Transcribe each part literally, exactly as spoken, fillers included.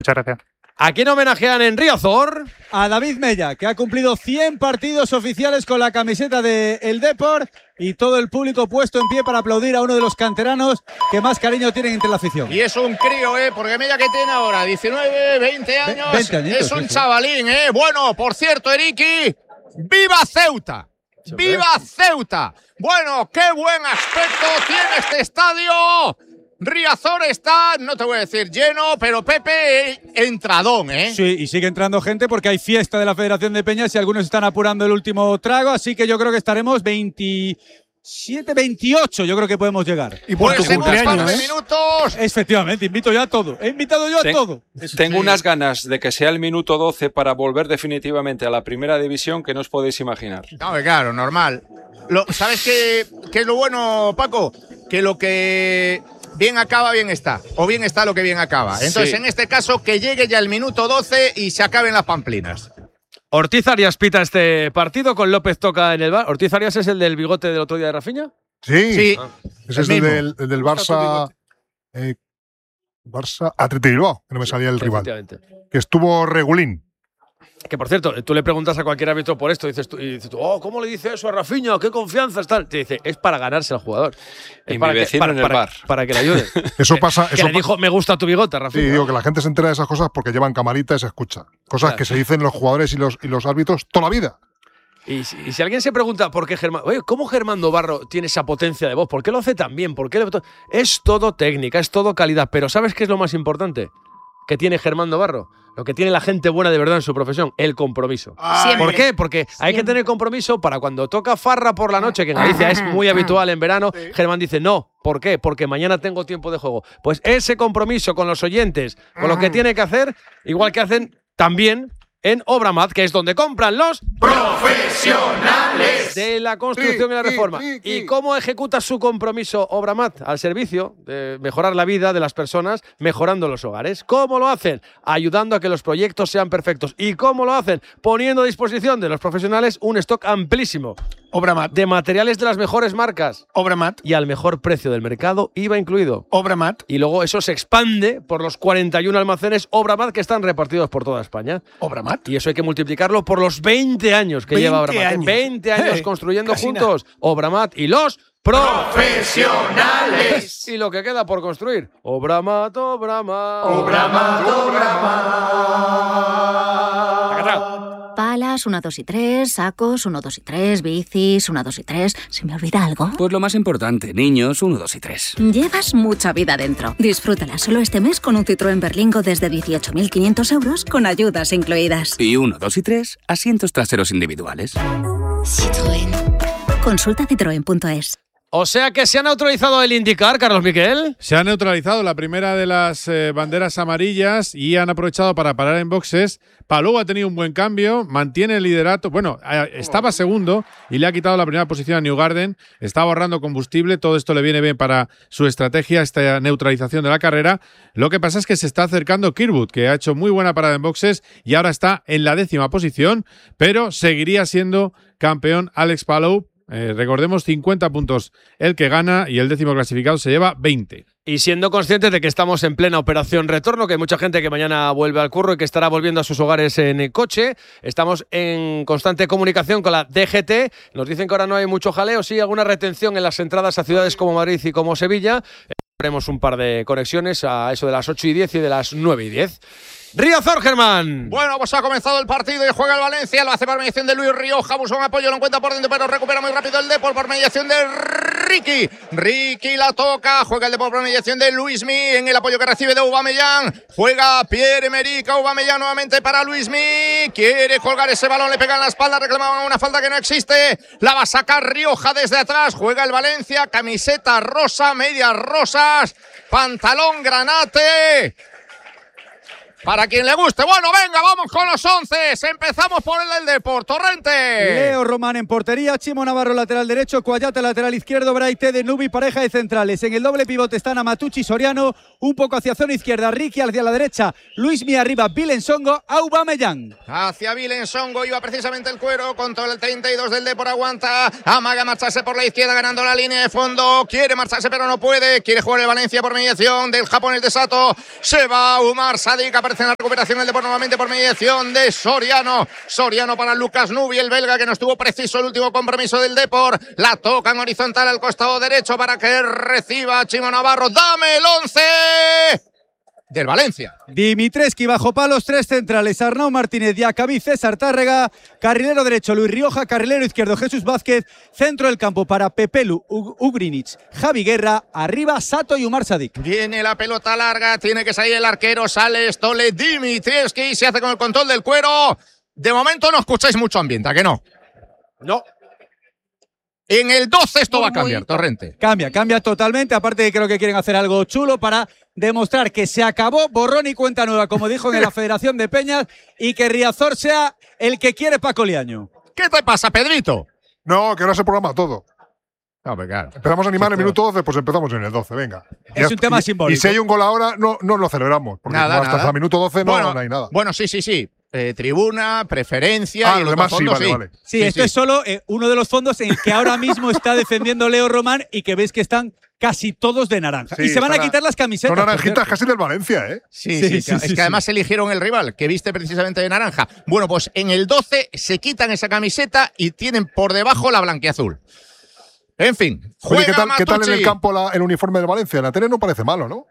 Muchas gracias. ¿A quién homenajean en Riazor? A David Mella, que ha cumplido cien partidos oficiales con la camiseta de El Depor y todo el público puesto en pie para aplaudir a uno de los canteranos que más cariño tienen entre la afición. Y es un crío, ¿eh? Porque Mella que tiene ahora diecinueve, veinte años. veinte añitos, es un sí, sí. chavalín, ¿eh? Bueno, por cierto, Eriki, ¡viva Ceuta! ¡Viva Ceuta! Bueno, qué buen aspecto tiene este estadio. Riazor está, no te voy a decir lleno, pero Pepe, entradón, ¿eh? Sí, y sigue entrando gente porque hay fiesta de la Federación de Peñas y algunos están apurando el último trago, así que yo creo que estaremos veintisiete, veintiocho, yo creo que podemos llegar. Y por pues tu cumpleaños, ¿eh? minutos. Efectivamente, invito yo a todo. He invitado yo a Ten, todo. Tengo sí. unas ganas de que sea el minuto doce para volver definitivamente a la primera división que no os podéis imaginar. No, claro, normal. Lo, ¿Sabes qué, qué es lo bueno, Paco? Que lo que bien acaba, bien está. O bien está lo que bien acaba. Entonces, Sí. en este caso, que llegue ya el minuto doce y se acaben las pamplinas. Ortiz Arias pita este partido, con López toca en el bar. ¿Ortiz Arias es el del bigote del otro día de Rafinha? Sí, Sí, ese es el del, el del Barça. Eh, Barça Athletic Bilbao, que no me salía el rival. Efectivamente. Que estuvo regulín. Que por cierto, tú le preguntas a cualquier árbitro por esto, dices tú, y dices tú, oh, ¿cómo le dice eso a Rafinha? ¿Qué confianza está? Te dice, es para ganarse al jugador. Es Y para mi que, vecino para, en el para- bar. para que le ayude. Eso Que- pasa. Que Eso le dijo, me gusta tu bigote, Sí, Rafinha. digo que la gente se entera de esas cosas porque llevan camarita y se escucha. Cosas Claro. que se dicen los jugadores y los, y los árbitros toda la vida. Y si, y si alguien se pregunta por qué Germán, oye, ¿cómo Germán Novarro tiene esa potencia de voz? ¿Por qué lo hace tan bien? ¿Por qué le- Es todo técnica, es todo calidad. Pero ¿sabes qué es lo más importante que tiene Germán Novarro? Lo que tiene la gente buena de verdad en su profesión, el compromiso. Siempre. ¿Por qué? Porque hay que tener compromiso para cuando toca farra por la noche, que en Galicia es muy habitual en verano. Germán dice, no, ¿por qué? Porque mañana tengo tiempo de juego. Pues ese compromiso con los oyentes, con lo que tiene que hacer, igual que hacen también en Obramat, que es donde compran los profesionales de la construcción y la reforma. ¿Y cómo ejecuta su compromiso Obramat? Al servicio de mejorar la vida de las personas, mejorando los hogares. ¿Cómo lo hacen? Ayudando a que los proyectos sean perfectos. ¿Y cómo lo hacen? Poniendo a disposición de los profesionales un stock amplísimo Obramat. de materiales de las mejores marcas Obramat. y al mejor precio del mercado, I V A incluido. Obramat. Y luego eso se expande por los cuarenta y uno almacenes Obramat que están repartidos por toda España. Obramat. Y eso hay que multiplicarlo por los veinte años que lleva veinte Obramat. ¿eh? años. veinte años Eh, construyendo casi juntos Obramat y los profesionales. Y lo que queda por construir. Obramat, Obramat. Obramat, Obramat. Palas, uno, dos y tres, sacos, uno, dos y tres, bicis, uno, dos y tres. ¿Se me olvida algo? Pues lo más importante, niños, uno, dos y tres. Llevas mucha vida dentro. Disfrútala solo este mes con un Citroën Berlingo desde dieciocho mil quinientos euros con ayudas incluidas. Y uno, dos y tres, asientos traseros individuales. Citroën. Consulta citroen punto es. O sea que se ha neutralizado el IndyCar, Carlos Miquel. Se ha neutralizado la primera de las eh, banderas amarillas y han aprovechado para parar en boxes. Palou ha tenido un buen cambio, mantiene el liderato. Bueno, eh, estaba segundo y le ha quitado la primera posición a Newgarden. Estaba ahorrando combustible. Todo esto le viene bien para su estrategia, esta neutralización de la carrera. Lo que pasa es que se está acercando Kirkwood, que ha hecho muy buena parada en boxes y ahora está en la décima posición, pero seguiría siendo campeón Alex Palou. Eh, recordemos, cincuenta puntos el que gana y el décimo clasificado se lleva veinte. Y siendo conscientes de que estamos en plena operación retorno, que hay mucha gente que mañana vuelve al curro y que estará volviendo a sus hogares en el coche, estamos en constante comunicación con la D G T. Nos dicen que ahora no hay mucho jaleo, sí, alguna retención en las entradas a ciudades como Madrid y como Sevilla. Haremos un par de conexiones a eso de las ocho y diez y de las nueve y diez. Riazor, Germán. Bueno, pues ha comenzado el partido y juega el Valencia. Lo hace por mediación de Luis Rioja. Busca un apoyo, lo encuentra por dentro, pero recupera muy rápido el Depor por mediación de Ricky. Ricky la toca. Juega el Depor por mediación de Luismi. En el apoyo que recibe de Aubameyang. Juega Pierre-Emerick Aubameyang nuevamente para Luismi. Quiere colgar ese balón, le pega en la espalda. Reclamaban una falta que no existe. La va a sacar Rioja desde atrás. Juega el Valencia. Camiseta rosa, medias rosas. Pantalón granate. Para quien le guste. Bueno, venga, vamos con los once. Empezamos por el del Depor. Torrente. Leo Román en portería, Chimo Navarro lateral derecho, Cuayate lateral izquierdo, Braite de Nubi, pareja de centrales. En el doble pivote están Amatucci, Soriano, un poco hacia zona izquierda, Ricky hacia la derecha, Luismi arriba, Vilensongo, Aubameyang. Hacia Vilensongo iba precisamente el Cuero contra el treinta y dos del Depor, aguanta. Amaga marcharse por la izquierda ganando la línea de fondo. Quiere marcharse pero no puede. Quiere jugar el Valencia por mediación del japonés de Sato. Se va Umar Sadik a aparece en la recuperación el Deportivo nuevamente por mediación de Soriano. Soriano para Lucas Nubi, el belga, que no estuvo preciso el último compromiso del Depor. La toca en horizontal al costado derecho para que reciba Chimo Navarro. ¡Dame el once! Del Valencia. Dimitreski bajo palos, tres centrales, Arnau Martínez, Diacabí, César Tárrega, carrilero derecho Luis Rioja, carrilero izquierdo Jesús Vázquez, centro del campo para Pepelu, Ugrinic, Javi Guerra, arriba Sato y Umar Sadik. Viene la pelota larga, tiene que salir el arquero, sale Stole Dimitreski, se hace con el control del cuero. De momento no escucháis mucho ambiente, ¿a que no? No. En el doce esto va a cambiar, Torrente. Cambia, cambia totalmente. Aparte de que creo que quieren hacer algo chulo para demostrar que se acabó, borrón y cuenta nueva, como dijo en la Federación de Peñas, y que Riazor sea el que quiere Paco Liaño. ¿Qué te pasa, Pedrito? No, que ahora se programa todo. No, pero claro. Empezamos a animar en el minuto doce, pues empezamos en el doce, venga. Es y, un tema y, simbólico. Y si hay un gol ahora, no, no lo celebramos. Porque Nada, hasta nada. el minuto doce no, bueno, no hay nada. Bueno, sí, sí, sí. Eh, tribuna, preferencia. Ah, y lo los demás dos sí, fondos, vale, sí. vale. Sí, Sí, esto sí. es solo eh, uno de los fondos en el que ahora mismo está defendiendo Leo Román y que veis que están casi todos de naranja. Sí, y se van a están a- quitar las camisetas. Son por naranjitas cierto. casi del Valencia, ¿eh? Sí, Sí, sí, sí, que- sí, es que sí. además eligieron el rival, que viste precisamente de naranja. Bueno, pues en el doce se quitan esa camiseta y tienen por debajo la blanquiazul. En fin, juega Oye, ¿qué tal, ¿qué tal en Matucci. el campo la- el uniforme del Valencia? La tele no parece malo, ¿no?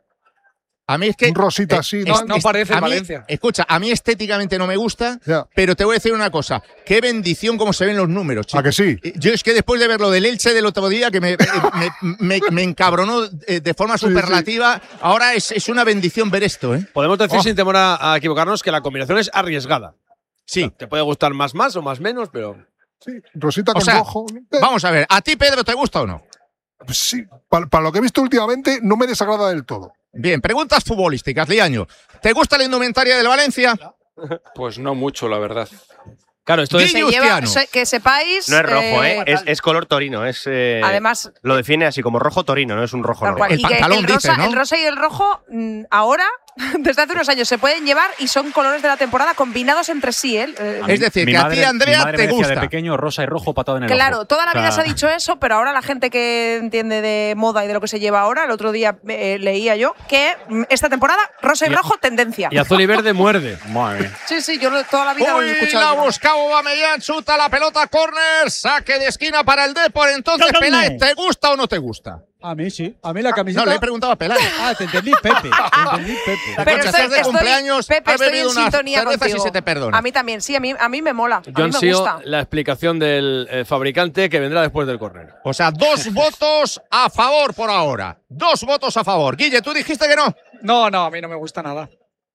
A mí es que… Un rosita así, ¿no? no parece a mí- Valencia. Escucha, a mí estéticamente no me gusta, Ya. pero te voy a decir una cosa. Qué bendición cómo se ven los números, chico. ¿A que sí? Yo es que después de ver lo del Elche del otro día, que me, me, me- me encabronó eh, de forma Sí, superlativa, ahora es, es una bendición ver esto, ¿eh? Podemos decir Oh. sin temor a, a equivocarnos que la combinación es arriesgada. Sí. Te puede gustar más más o más menos, pero… Sí, rosita O con sea, rojo. Eh, Vamos a ver, ¿a ti, Pedro, te gusta o no? pues sí, para, para lo que he visto últimamente, no me desagrada del todo. Bien, preguntas futbolísticas, Liaño. ¿Te gusta la indumentaria del Valencia? Pues no mucho, la verdad. Claro, esto es… Guille Se lleva- Ustiano. se- que sepáis. No es rojo, ¿eh? eh, Es, es color torino. Es, eh, Además, lo define así como rojo torino, no es un rojo tal cual. normal. El Y que pantalón, el rosa, dices, ¿no? el rosa y el rojo, mm, ahora, desde hace unos años, se pueden llevar y son colores de la temporada combinados entre sí. ¿eh? Eh, Es decir, Mi que a madre- ti, Andrea, mi madre te me decía gusta. de pequeño rosa y rojo patado en el Claro, ojo. toda la O sea, vida se ha dicho eso, pero ahora la gente que entiende de moda y de lo que se lleva ahora, el otro día eh, leía yo que mm, esta temporada rosa y, Y- rojo tendencia. Y azul y verde muerde. Madre mía. Sí, sí, yo lo- toda la vida lo he Uy, escuchado. la busca Aubameyang, chuta la pelota, córner, saque de esquina para el Depor. Entonces, No, no, no. Peláez, ¿te gusta o no te gusta? A mí sí. A mí la camiseta. No, le he preguntado a Peláez. Ah, te entendí, Pepe. Te entendí, Pepe. Pero Escucha, estás de cumpleaños, Pepe, has estoy bebido en unas sintonía cervezas y contigo. se te perdona. A mí también, sí, a mí, a mí me mola. A Yo mí me ansío gusta. la explicación del eh, fabricante que vendrá después del córner. O sea, dos votos a favor por ahora. Dos votos a favor. Guille, ¿tú dijiste que no? No, no, a mí no me gusta nada.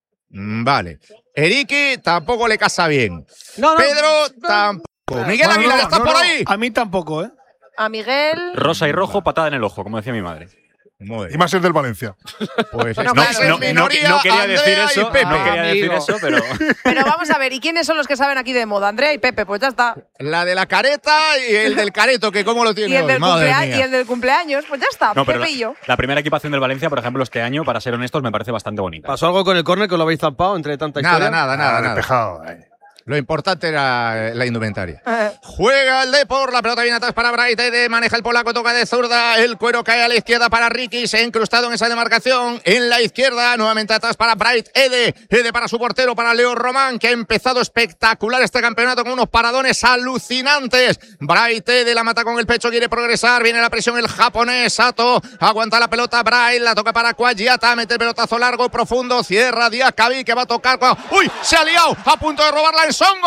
Mm, Vale. Eriki tampoco le casa bien. No, no. Pedro tampoco. Miguel Bueno, Aguilar, no, ¿estás no, por no. ahí? A mí tampoco, ¿eh? A Miguel. Rosa y rojo, patada en el ojo, como decía mi madre. Muy Y bien. más es del Valencia. Pues Bueno, estáis claro, en no- no- minoría, no quería Andrea decir y eso, Pepe. no quería decir Amigo. eso, pero Pero vamos a ver, ¿y quiénes son los que saben aquí de moda? Andrea y Pepe, pues ya está. La de la careta y el del careto, que cómo lo tiene Y el, hoy. del Madre cumplea- mía. y el del cumpleaños, pues ya está. no, pero Pepe la, y yo. la primera equipación del Valencia, por ejemplo, este año, para ser honestos, me parece bastante bonita. ¿Pasó algo con el córner que os lo habéis zampado entre tanta Nada, historia? nada, nada, Ah, nada. despejado. eh. Lo importante era eh, la indumentaria. Eh, Juega el Depor, la pelota viene atrás para Bright, Ede, maneja el polaco, toca de zurda, el cuero cae a la izquierda para Ricky, se ha incrustado en esa demarcación, en la izquierda, nuevamente atrás para Bright, Ede, Ede para su portero, para Leo Román, que ha empezado espectacular este campeonato con unos paradones alucinantes. Bright, Ede, la mata con el pecho, quiere progresar, viene la presión el japonés, Sato, aguanta la pelota Bright, la toca para Cuagliata, mete el pelotazo largo, profundo, cierra Diacabí, que va a tocar, ¡uy! Se ha liado, a punto de robarla en Songo.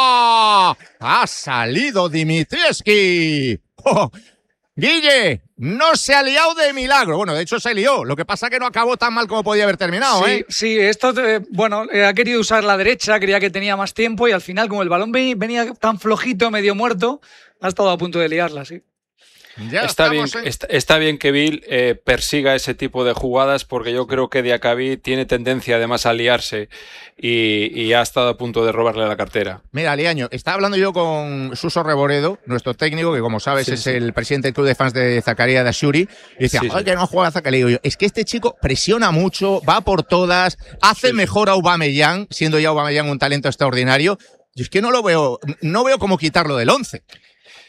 Ha salido Dimitrievski. Oh, Guille, no se ha liado de milagro. Bueno, de hecho se lió. Lo que pasa es que no acabó tan mal como podía haber terminado, sí, ¿eh? sí, esto, eh, bueno, eh, ha querido usar la derecha, creía que tenía más tiempo y al final, como el balón ve- venía tan flojito, medio muerto, ha estado a punto de liarla, sí. Ya Está bien, estamos en- está, está bien que Bill eh, persiga ese tipo de jugadas porque yo creo que Diacabí tiene tendencia además a liarse y, y ha estado a punto de robarle la cartera. Mira, Liaño, estaba hablando yo con Suso Reboredo, nuestro técnico, que como sabes Sí, es sí. el presidente del club de fans de Zacarías de Ashuri, y decía, Sí, ¡ay, sí. que no juega Zacarías! Digo yo, es que este chico presiona mucho, va por todas, hace Sí, sí. mejor a Aubameyang, siendo ya Aubameyang un talento extraordinario. Yo es que no lo veo, no veo cómo quitarlo del once.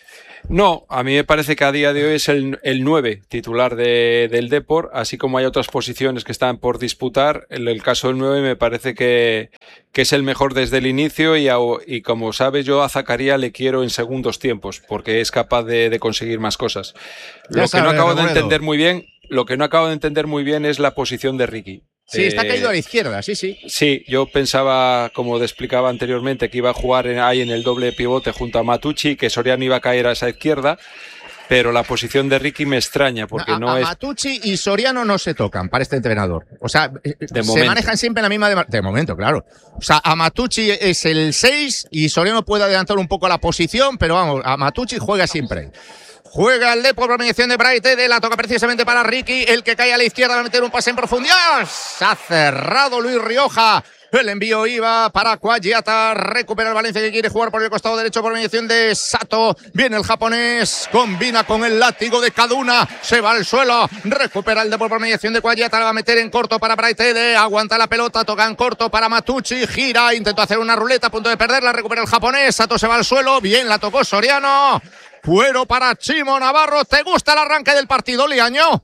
No, a mí me parece que a día de hoy es el, el nueve titular de, del Depor, así como hay otras posiciones que están por disputar. En el caso del nueve me parece que, que es el mejor desde el inicio y, a, y como sabes yo a Zakaria le quiero en segundos tiempos porque es capaz de, de conseguir más cosas. Lo que no acabo de entender muy bien, lo que no acabo de entender muy bien es la posición de Ricky. Sí, está Eh, caído a la izquierda, sí, sí. Sí, yo pensaba, como te explicaba anteriormente, que iba a jugar en, ahí en el doble pivote junto a Matucci, que Soriano iba a caer a esa izquierda, pero la posición de Ricky me extraña porque a, no a es... Matucci y Soriano no se tocan para este entrenador. O sea, se momento. manejan siempre en la misma... De, de momento, claro. O sea, a Matucci es el seis y Soriano puede adelantar un poco la posición, pero vamos, a Matucci juega siempre. Juega el Depor por mediación de Braite, de la toca precisamente para Ricky, el que cae a la izquierda va a meter un pase en profundidad. Se ha cerrado Luis Rioja. El envío iba para Cuagliata. Recupera el Valencia que quiere jugar por el costado derecho por mediación de Sato. Viene el japonés. Combina con el látigo de Kaduna. Se va al suelo. Recupera el Depor por mediación de Cuagliata. La va a meter en corto para Braitede. Aguanta la pelota. Toca en corto para Matucci. Gira. Intentó hacer una ruleta. A punto de perderla. Recupera el japonés. Sato se va al suelo. Bien la tocó Soriano. Fuero para Chimo Navarro. ¿Te gusta el arranque del partido, Liaño?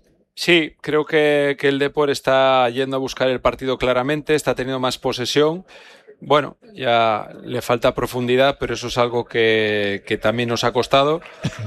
Sí, creo que, que el Depor está yendo a buscar el partido claramente, está teniendo más posesión. Bueno, ya le falta profundidad, pero eso es algo que, que también nos ha costado.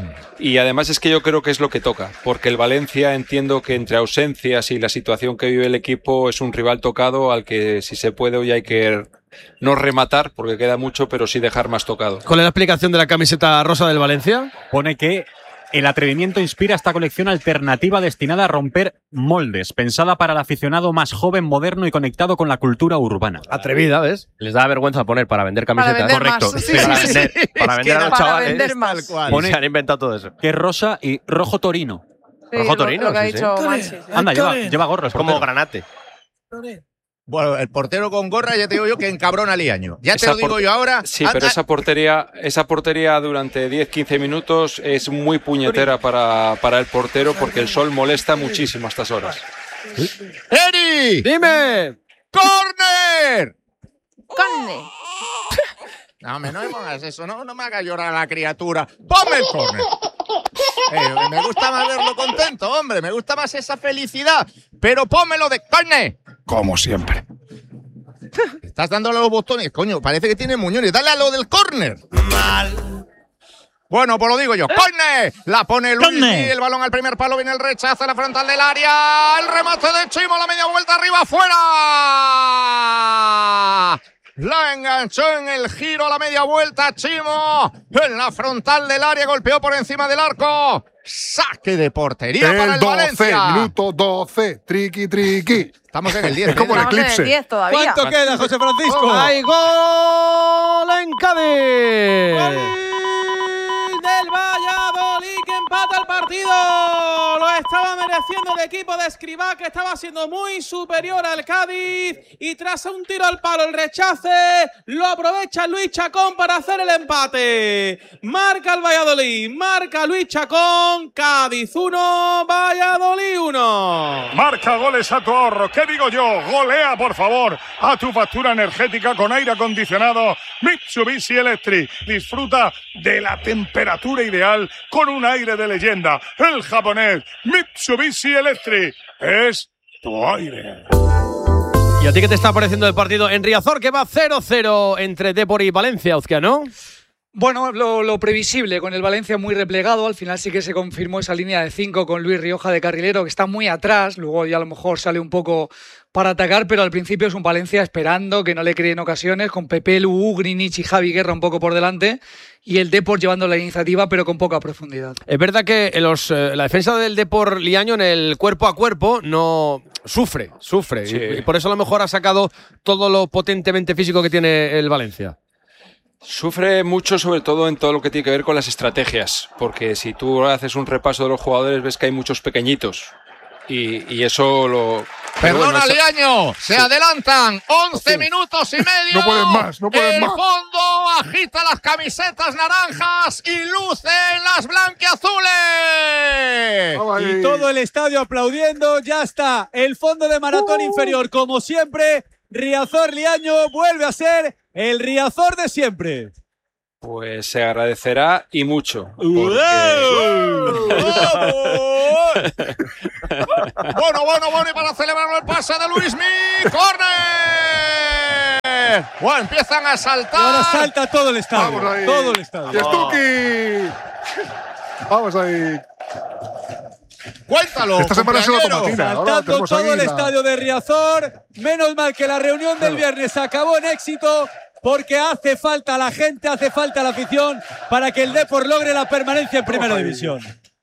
Y además es que yo creo que es lo que toca, porque el Valencia entiendo que entre ausencias y la situación que vive el equipo es un rival tocado al que si se puede hoy hay que no rematar, porque queda mucho, pero sí dejar más tocado. ¿Cuál es la explicación de la camiseta rosa del Valencia? Pone que el atrevimiento inspira esta colección alternativa destinada a romper moldes, pensada para el aficionado más joven, moderno y conectado con la cultura urbana. Atrevida, ¿ves? Les da vergüenza poner para vender camisetas. Para vender Correcto. más. Sí, para Sí, sí, vender, sí. para Es vender que a los para chavales. vender más. Tal cual. Pone- Se han inventado todo eso. Que es rosa y rojo torino. Sí, Rojo lo- torino, lo que ha sí, sí. dicho Mansi. Anda, lleva, lleva gorro. Es como portero. granate. Bueno, el portero con gorra, ya te digo yo que encabrona a Liaño. Ya te Esa lo digo por- yo ahora. Sí, Ah, pero ah, esa portería, esa portería durante diez a quince minutos es muy puñetera para, para el portero porque el sol molesta muchísimo a estas horas. ¡Eri! ¡Dime! ¡Corner! Conne. No, me, no me pongas eso, no, no me hagas llorar a la criatura. ¡Ponme el córner! Eh, me gusta más verlo contento, hombre, me gusta más esa felicidad. Pero pónmelo de córner. Como siempre. Estás dándole los botones, coño, parece que tiene muñones. Dale a lo del córner. Mal. Bueno, pues lo digo yo. ¡Córner! La pone Luis y el balón al primer palo, viene el rechazo a la frontal del área. El remate de Chimo, la media vuelta arriba, fuera. La enganchó en el giro a la media vuelta Chimo. En la frontal del área golpeó por encima del arco. Saque de portería para El el doce, Valencia. minuto doce. Triqui, triqui. Estamos en el diez. Es como el Estamos en el eclipse. diez todavía. ¿Cuánto queda, José Francisco? ¡Hay gol en Cádiz! Del Valladolid que empata el partido. Lo estaba mereciendo el equipo de Escribá, que estaba siendo muy superior al Cádiz, y tras un tiro al palo, el rechace, lo aprovecha Luis Chacón para hacer el empate. Marca el Valladolid, marca Luis Chacón. Cádiz uno, Valladolid uno. Marca goles a tu ahorro. ¿Qué digo yo? Golea, por favor, a tu factura energética con aire acondicionado Mitsubishi Electric. Disfruta de la temperatura ideal con un aire de leyenda. El japonés Mitsubishi Electric es tu aire. ¿Y a ti qué te está pareciendo el partido en Riazor, que va cero cero entre Depor y Valencia, Uzquiano? Bueno, lo, lo previsible, con el Valencia muy replegado. Al final sí que se confirmó esa línea de cinco con Luis Rioja de carrilero, que está muy atrás. Luego ya a lo mejor sale un poco para atacar, pero al principio es un Valencia esperando, que no le creen ocasiones, con Pepe, Lu, Grinic y Javi Guerra un poco por delante, y el Depor llevando la iniciativa, pero con poca profundidad. Es verdad que en los, eh, la defensa del Depor Liaño en el cuerpo a cuerpo no sufre, sufre. Sí. Y, y por eso a lo mejor ha sacado todo lo potentemente físico que tiene el Valencia. Sufre mucho, sobre todo en todo lo que tiene que ver con las estrategias, porque si tú haces un repaso de los jugadores ves que hay muchos pequeñitos y, y eso lo... pero Perdona, bueno, eso- Liaño, se Sí. adelantan once minutos y medio. No pueden más, no pueden El más. fondo agita las camisetas naranjas y lucen las blanquiazules. Y todo el estadio aplaudiendo. Ya está el fondo de maratón inferior, como siempre. Riazor Liaño vuelve a ser el Riazor de siempre. Pues se agradecerá y mucho. Bueno, bueno, bueno, y para celebrarlo el pase de Luismi, ¡córner! Bueno, empiezan a saltar. Y ahora salta todo el estadio. Vamos ahí. Todo el estadio. ¡Yestuki! Vamos ahí. Cuéntalo. Esta semana ha sido compañero. tomatina. Ahora Saltando tenemos todo aquí el la- estadio de Riazor. Menos mal que la reunión del viernes acabó en éxito, porque hace falta la gente, hace falta la afición para que el Depor logre la permanencia en Primera ahí. División.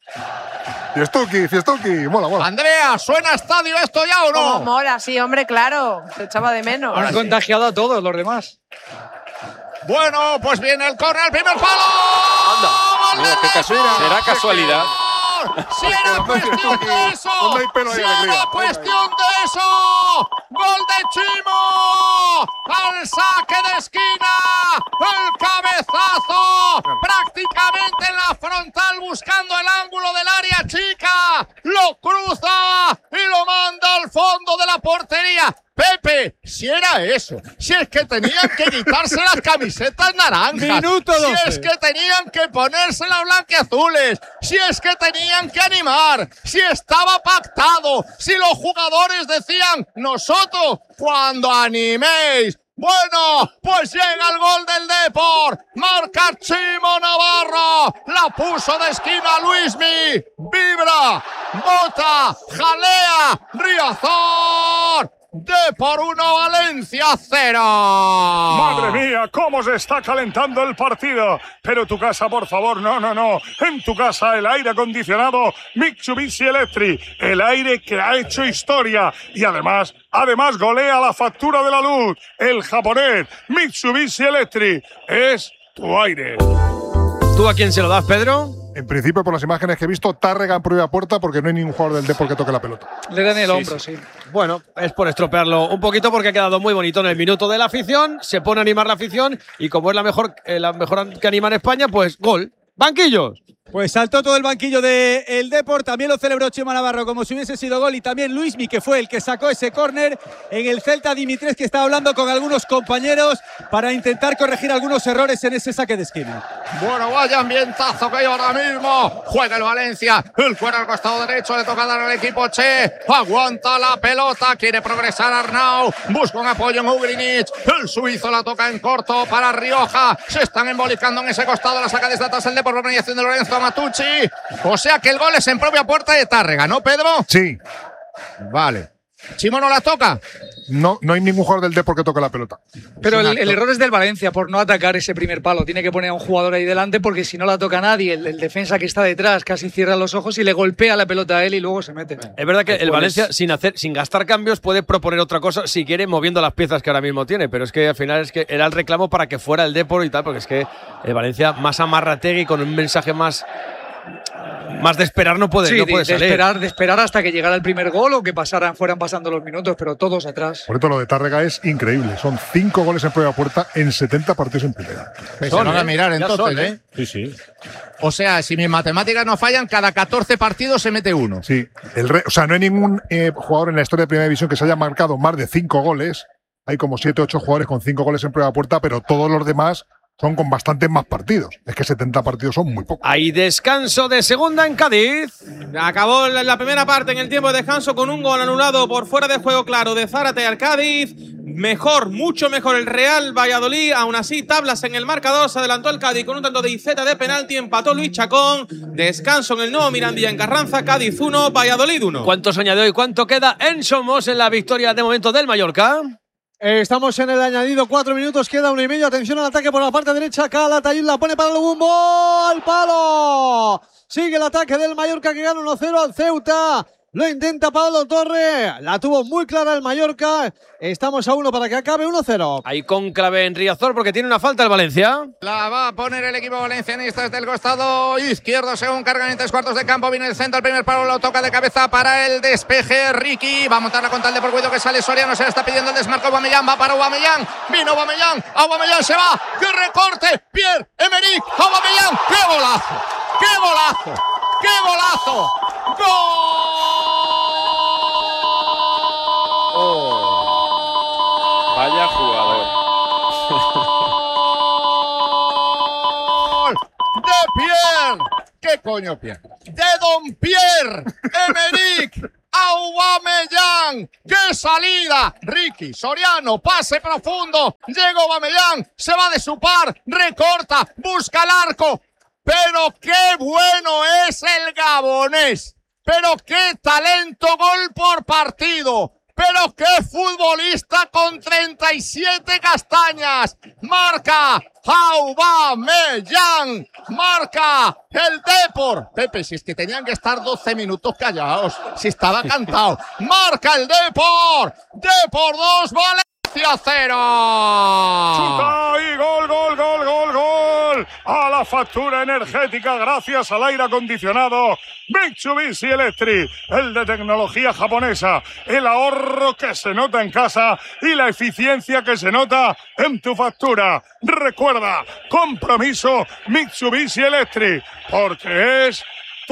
Fiestuki, Fiestuki. Mola, mola. Andrea, ¿suena estadio esto ya o Como no? mola, sí, hombre, claro. Se echaba de menos. Han contagiado a todos los demás. Bueno, pues viene el córner, el primer palo. Anda, mira qué casualidad. Será casualidad. Si era cuestión de eso, ¿Dónde hay pelo y si alegría? era cuestión de eso, gol de Chimo, al saque de esquina, el cabezazo, prácticamente en la frontal buscando el ángulo del área chica, lo cruza y lo manda al fondo de la portería. Pepe, si era eso, si es que tenían que quitarse las camisetas naranjas, Minuto si doce. es que tenían que ponerse las blanquiazules, si es que tenían que animar, si estaba pactado, si los jugadores decían, nosotros cuando animéis. Bueno, pues llega el gol del Depor, marca Chimo Navarro, la puso de esquina Luismi, vibra, bota, jalea, Riazor. Depor uno, Valencia cero. Madre mía, cómo se está calentando el partido. Pero tu casa, por favor, no, no, no. En tu casa el aire acondicionado Mitsubishi Electric. El aire que ha hecho historia. Y además, además golea la factura de la luz. El japonés Mitsubishi Electric es tu aire. ¿Tú a quién se lo das, Pedro? En principio, por las imágenes que he visto, Tárrega en propia puerta porque no hay ningún jugador del Depor que toque la pelota. Le dan el Sí, hombro, sí. sí. Bueno, es por estropearlo un poquito porque ha quedado muy bonito en el minuto de la afición. Se pone a animar la afición y como es la mejor, eh, la mejor que anima en España, pues gol. ¡Banquillos! Pues saltó todo el banquillo del el Depor, también lo celebró Chimo Navarro como si hubiese sido gol, y también Luismi, que fue el que sacó ese córner. En el Celta, Dimitres, que estaba hablando con algunos compañeros para intentar corregir algunos errores en ese saque de esquina. Bueno, vaya ambientazo que hay ahora mismo. Juega el Valencia, el cuero al costado derecho, le toca dar al equipo Che. Aguanta la pelota, quiere progresar Arnau, busca un apoyo en Ugrinic. El suizo la toca en corto para Rioja. Se están embolicando en ese costado, la saca desde atrás el Depor por mediación de Lorenzo Matucci. O sea que el gol es en propia puerta de Tárrega, ¿no, Pedro? Sí. Vale. ¿Chimo no la toca? No, no hay ningún jugador del Depor que toque la pelota. Pero Es un el, el acto. error es del Valencia por no atacar ese primer palo. Tiene que poner a un jugador ahí delante porque si no la toca nadie, el, el defensa que está detrás casi cierra los ojos y le golpea la pelota a él y luego se mete. Es verdad que Ahí el pones- Valencia, sin hacer, sin gastar cambios, puede proponer otra cosa si quiere, moviendo las piezas que ahora mismo tiene. Pero es que al final es que era el reclamo para que fuera el Depor y tal, porque es que el Valencia más amarrategui con un mensaje más. Más de esperar no puede, Sí, no de, puede de salir. esperar, de esperar hasta que llegara el primer gol o que pasaran, fueran pasando los minutos, pero todos atrás. Por esto lo de Tárrega es increíble. Son cinco goles en propia puerta en setenta partidos en primera. Se Son, van a ¿eh? mirar Ya entonces, son, ¿eh? ¿eh? Sí, sí. O sea, si mis matemáticas no fallan, cada catorce partidos se mete uno. Sí. El re- o sea, no hay ningún eh, jugador en la historia de Primera División que se haya marcado más de cinco goles. Hay como siete, ocho jugadores con cinco goles en propia puerta, pero todos los demás son con bastantes más partidos. Es que setenta partidos son muy pocos. Hay descanso de segunda en Cádiz. Acabó la la primera parte en el tiempo de descanso con un gol anulado por fuera de juego claro de Zárate al Cádiz. Mejor, mucho mejor el Real Valladolid. Aún así, tablas en el marcador. Se adelantó el Cádiz con un tanto de Iceta de penalti. Empató Luis Chacón. Descanso en el nuevo Mirandilla en Carranza. Cádiz uno, Valladolid uno. ¿Cuántos añadió y cuánto queda en Somos en la victoria de momento del Mallorca? Eh, Estamos en el añadido, cuatro minutos, queda uno y medio. Atención al ataque por la parte derecha. Calatayud la pone para el Bumbo. ¡Al palo! Sigue el ataque del Mallorca que gana uno cero al Ceuta. Lo intenta Pablo Torre. La tuvo muy clara el Mallorca. Estamos a uno para que acabe uno cero. Hay cónclave en Riazor porque tiene una falta el Valencia. La va a poner el equipo valencianista desde el costado izquierdo según cargan en tres cuartos de campo. Viene el centro, el primer palo lo toca de cabeza para el despeje. Ricky va a montarla contra el de por cuidado que sale Soriano. Se le está pidiendo el desmarco. Aubameyang va para Aubameyang. Vino Aubameyang. Aubameyang se va. ¡Qué recorte! Pierre-Emerick Aubameyang. ¡Qué golazo! ¡Qué golazo! ¡Qué golazo! ¡Gol! Vaya jugador. Pierre. ¿Qué coño Pierre? De Don Pierre Emerick Aubameyang. ¡Qué salida! Ricky, Soriano, pase profundo. Llega Aubameyang, se va de su par, recorta, busca el arco. Pero qué bueno es el gabonés. Pero qué talento, gol por partido. Pero qué futbolista con treinta y siete castañas. Marca Aubameyang. Marca el Depor. Pepe, si es que tenían que estar doce minutos callados. Si estaba cantado. Marca el Depor. Depor dos, Valencia cero. Chuta y gol, gol, gol, gol, gol. A la factura energética gracias al aire acondicionado Mitsubishi Electric, el de tecnología japonesa, el ahorro que se nota en casa y la eficiencia que se nota en tu factura. Recuerda, compromiso Mitsubishi Electric, porque es tu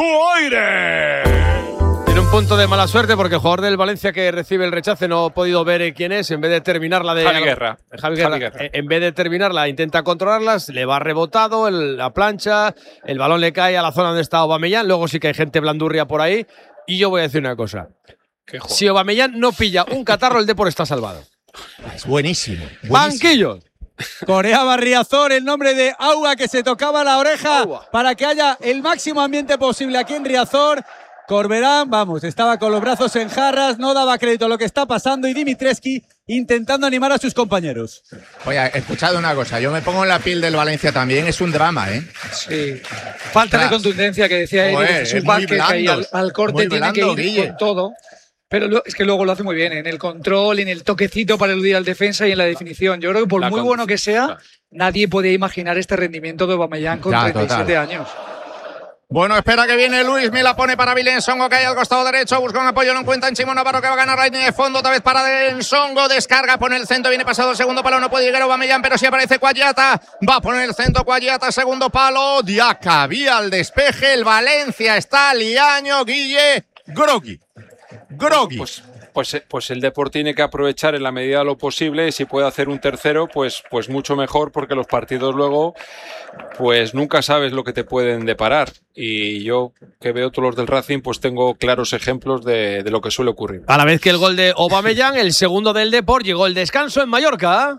aire. Tiene un punto de mala suerte porque el jugador del Valencia que recibe el rechace no ha podido ver quién es. En vez de terminarla de Javi Guerra. Javi Guerra. Javi Guerra. En vez de terminarla intenta controlarlas, le va rebotado el, la plancha, el balón le cae a la zona donde está Aubameyang. Luego sí que hay gente blandurria por ahí. Y yo voy a decir una cosa. Si Aubameyang no pilla un catarro, el Depor está salvado. Es buenísimo. buenísimo. Banquillos. Coreaba Riazor el nombre de Aua, que se tocaba la oreja Aua. Para que haya el máximo ambiente posible aquí en Riazor. Corberán, vamos, estaba con los brazos en jarras, no daba crédito a lo que está pasando y Dimitrescu intentando animar a sus compañeros. Oye, escuchad una cosa, yo me pongo en la piel del Valencia también, es un drama, ¿eh? Sí. Falta de contundencia que decía él, es un Vázquez que ahí al, al corte tiene que ir Guille. Con todo. Pero lo, es que luego lo hace muy bien, ¿eh? En el control, en el toquecito para eludir al defensa y en la definición. Yo creo que por la muy bueno que sea, claro. Nadie podía imaginar este rendimiento de Aubameyang con ya, treinta y siete total. Años. Bueno, espera que viene Luis, me la pone para Vilensongo, que hay al costado derecho, busca un apoyo, no encuentra en Chimo Navarro, que va a ganar la línea de fondo, otra vez para Vilensongo, descarga, pone el centro, viene pasado el segundo palo, no puede llegar Aubameyang, pero sí aparece Cuagliata, va a poner el centro Cuagliata, segundo palo, Diacabí al despeje, el Valencia está liaño, Guille, groggy, groggy. Pues, pues, pues el Depor tiene que aprovechar en la medida de lo posible, y si puede hacer un tercero, pues, pues mucho mejor, porque los partidos luego, pues nunca sabes lo que te pueden deparar. Y yo, que veo todos los del Racing, pues tengo claros ejemplos de, de lo que suele ocurrir. A la vez que el gol de Aubameyang, el segundo del Depor, llegó el descanso en Mallorca.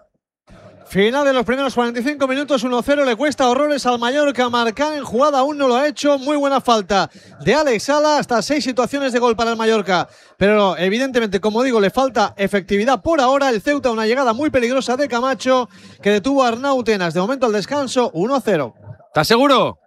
Final de los primeros cuarenta y cinco minutos, uno cero, le cuesta horrores al Mallorca marcar en jugada, aún no lo ha hecho, muy buena falta de Alex Sala, hasta seis situaciones de gol para el Mallorca, pero evidentemente, como digo, le falta efectividad por ahora. El Ceuta, una llegada muy peligrosa de Camacho, que detuvo a Arnau Tenas, de momento al descanso, uno cero. ¿Estás seguro?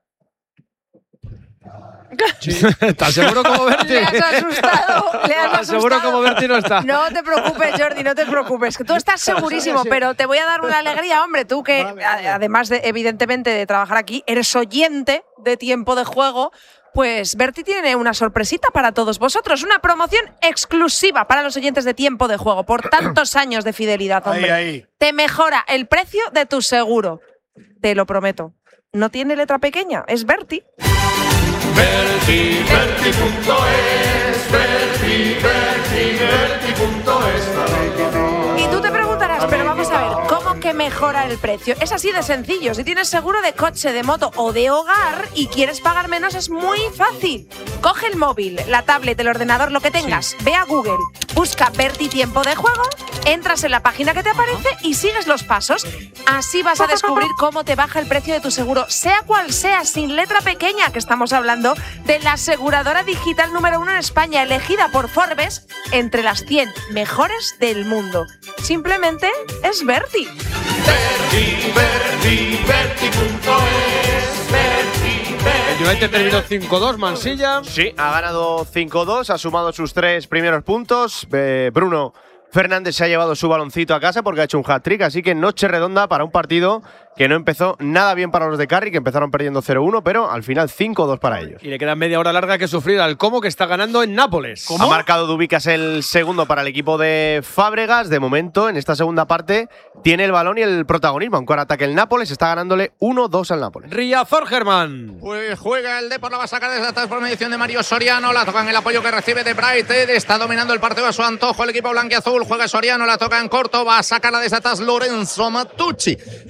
Sí. ¿Estás seguro como Berti? Le has asustado, le has asustado. Seguro como Berti no está. No te preocupes, Jordi, no te preocupes. Que tú estás segurísimo, pero te voy a dar una alegría, hombre. Tú que, además de, evidentemente, de trabajar aquí, eres oyente de Tiempo de Juego. Pues Berti tiene una sorpresita para todos vosotros. Una promoción exclusiva para los oyentes de Tiempo de Juego. Por tantos años de fidelidad, hombre. Ahí, ahí. Te mejora el precio de tu seguro. Te lo prometo. No tiene letra pequeña, es Berti. Berti, Berti punto es, Berti, Berti, Berti punto es. Y tú te preguntarás, pero vamos a ver, ¿cómo que mejora el precio? Es así de sencillo. Si tienes seguro de coche, de moto o de hogar y quieres pagar menos, es muy fácil. Coge el móvil, la tablet, el ordenador, lo que tengas, sí. Ve a Google, busca Berti Tiempo de Juego, entras en la página que te aparece y sigues los pasos. Así vas a descubrir cómo te baja el precio de tu seguro, sea cual sea, sin letra pequeña, que estamos hablando de la aseguradora digital número uno en España, elegida por Forbes entre las cien mejores del mundo. Simplemente es Berti. Berti, Berti, Berti punto es, Berti, Berti. El United terminó cinco dos, Mansilla. Sí, ha ganado cinco dos, ha sumado sus tres primeros puntos. Eh, Bruno Fernández se ha llevado su baloncito a casa porque ha hecho un hat-trick, así que noche redonda para un partido que no empezó nada bien para los de Carri, que empezaron perdiendo cero uno, pero al final cinco dos para ellos. Y le queda media hora larga que sufrir al Como, que está ganando en Nápoles. ¿Cómo? Ha marcado Dubicas el segundo para el equipo de Fábregas. De momento, en esta segunda parte, tiene el balón y el protagonismo. Aunque ahora ataque el Nápoles, está ganándole uno dos al Nápoles. Riazor, Germán. Pues juega el Depor, la va a sacar desde atrás por mediación de Mario Soriano. La toca en el apoyo que recibe de Bright. Está dominando el partido a su antojo el equipo blanquiazul. Juega Soriano, la toca en corto. Va a sacarla desde atrás Lorenzo Matucci. El italiano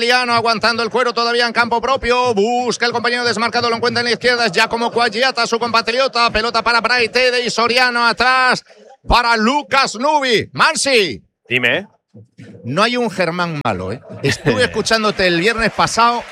italiano aguantando el cuero todavía en campo propio. Busca el compañero desmarcado, lo encuentra en la izquierda. Es Giacomo Quagliata, su compatriota. Pelota para Bright Ede y Soriano atrás para Lucas Nubi. Mansi. Dime. No hay un Germán malo, ¿eh? Estuve escuchándote el viernes pasado.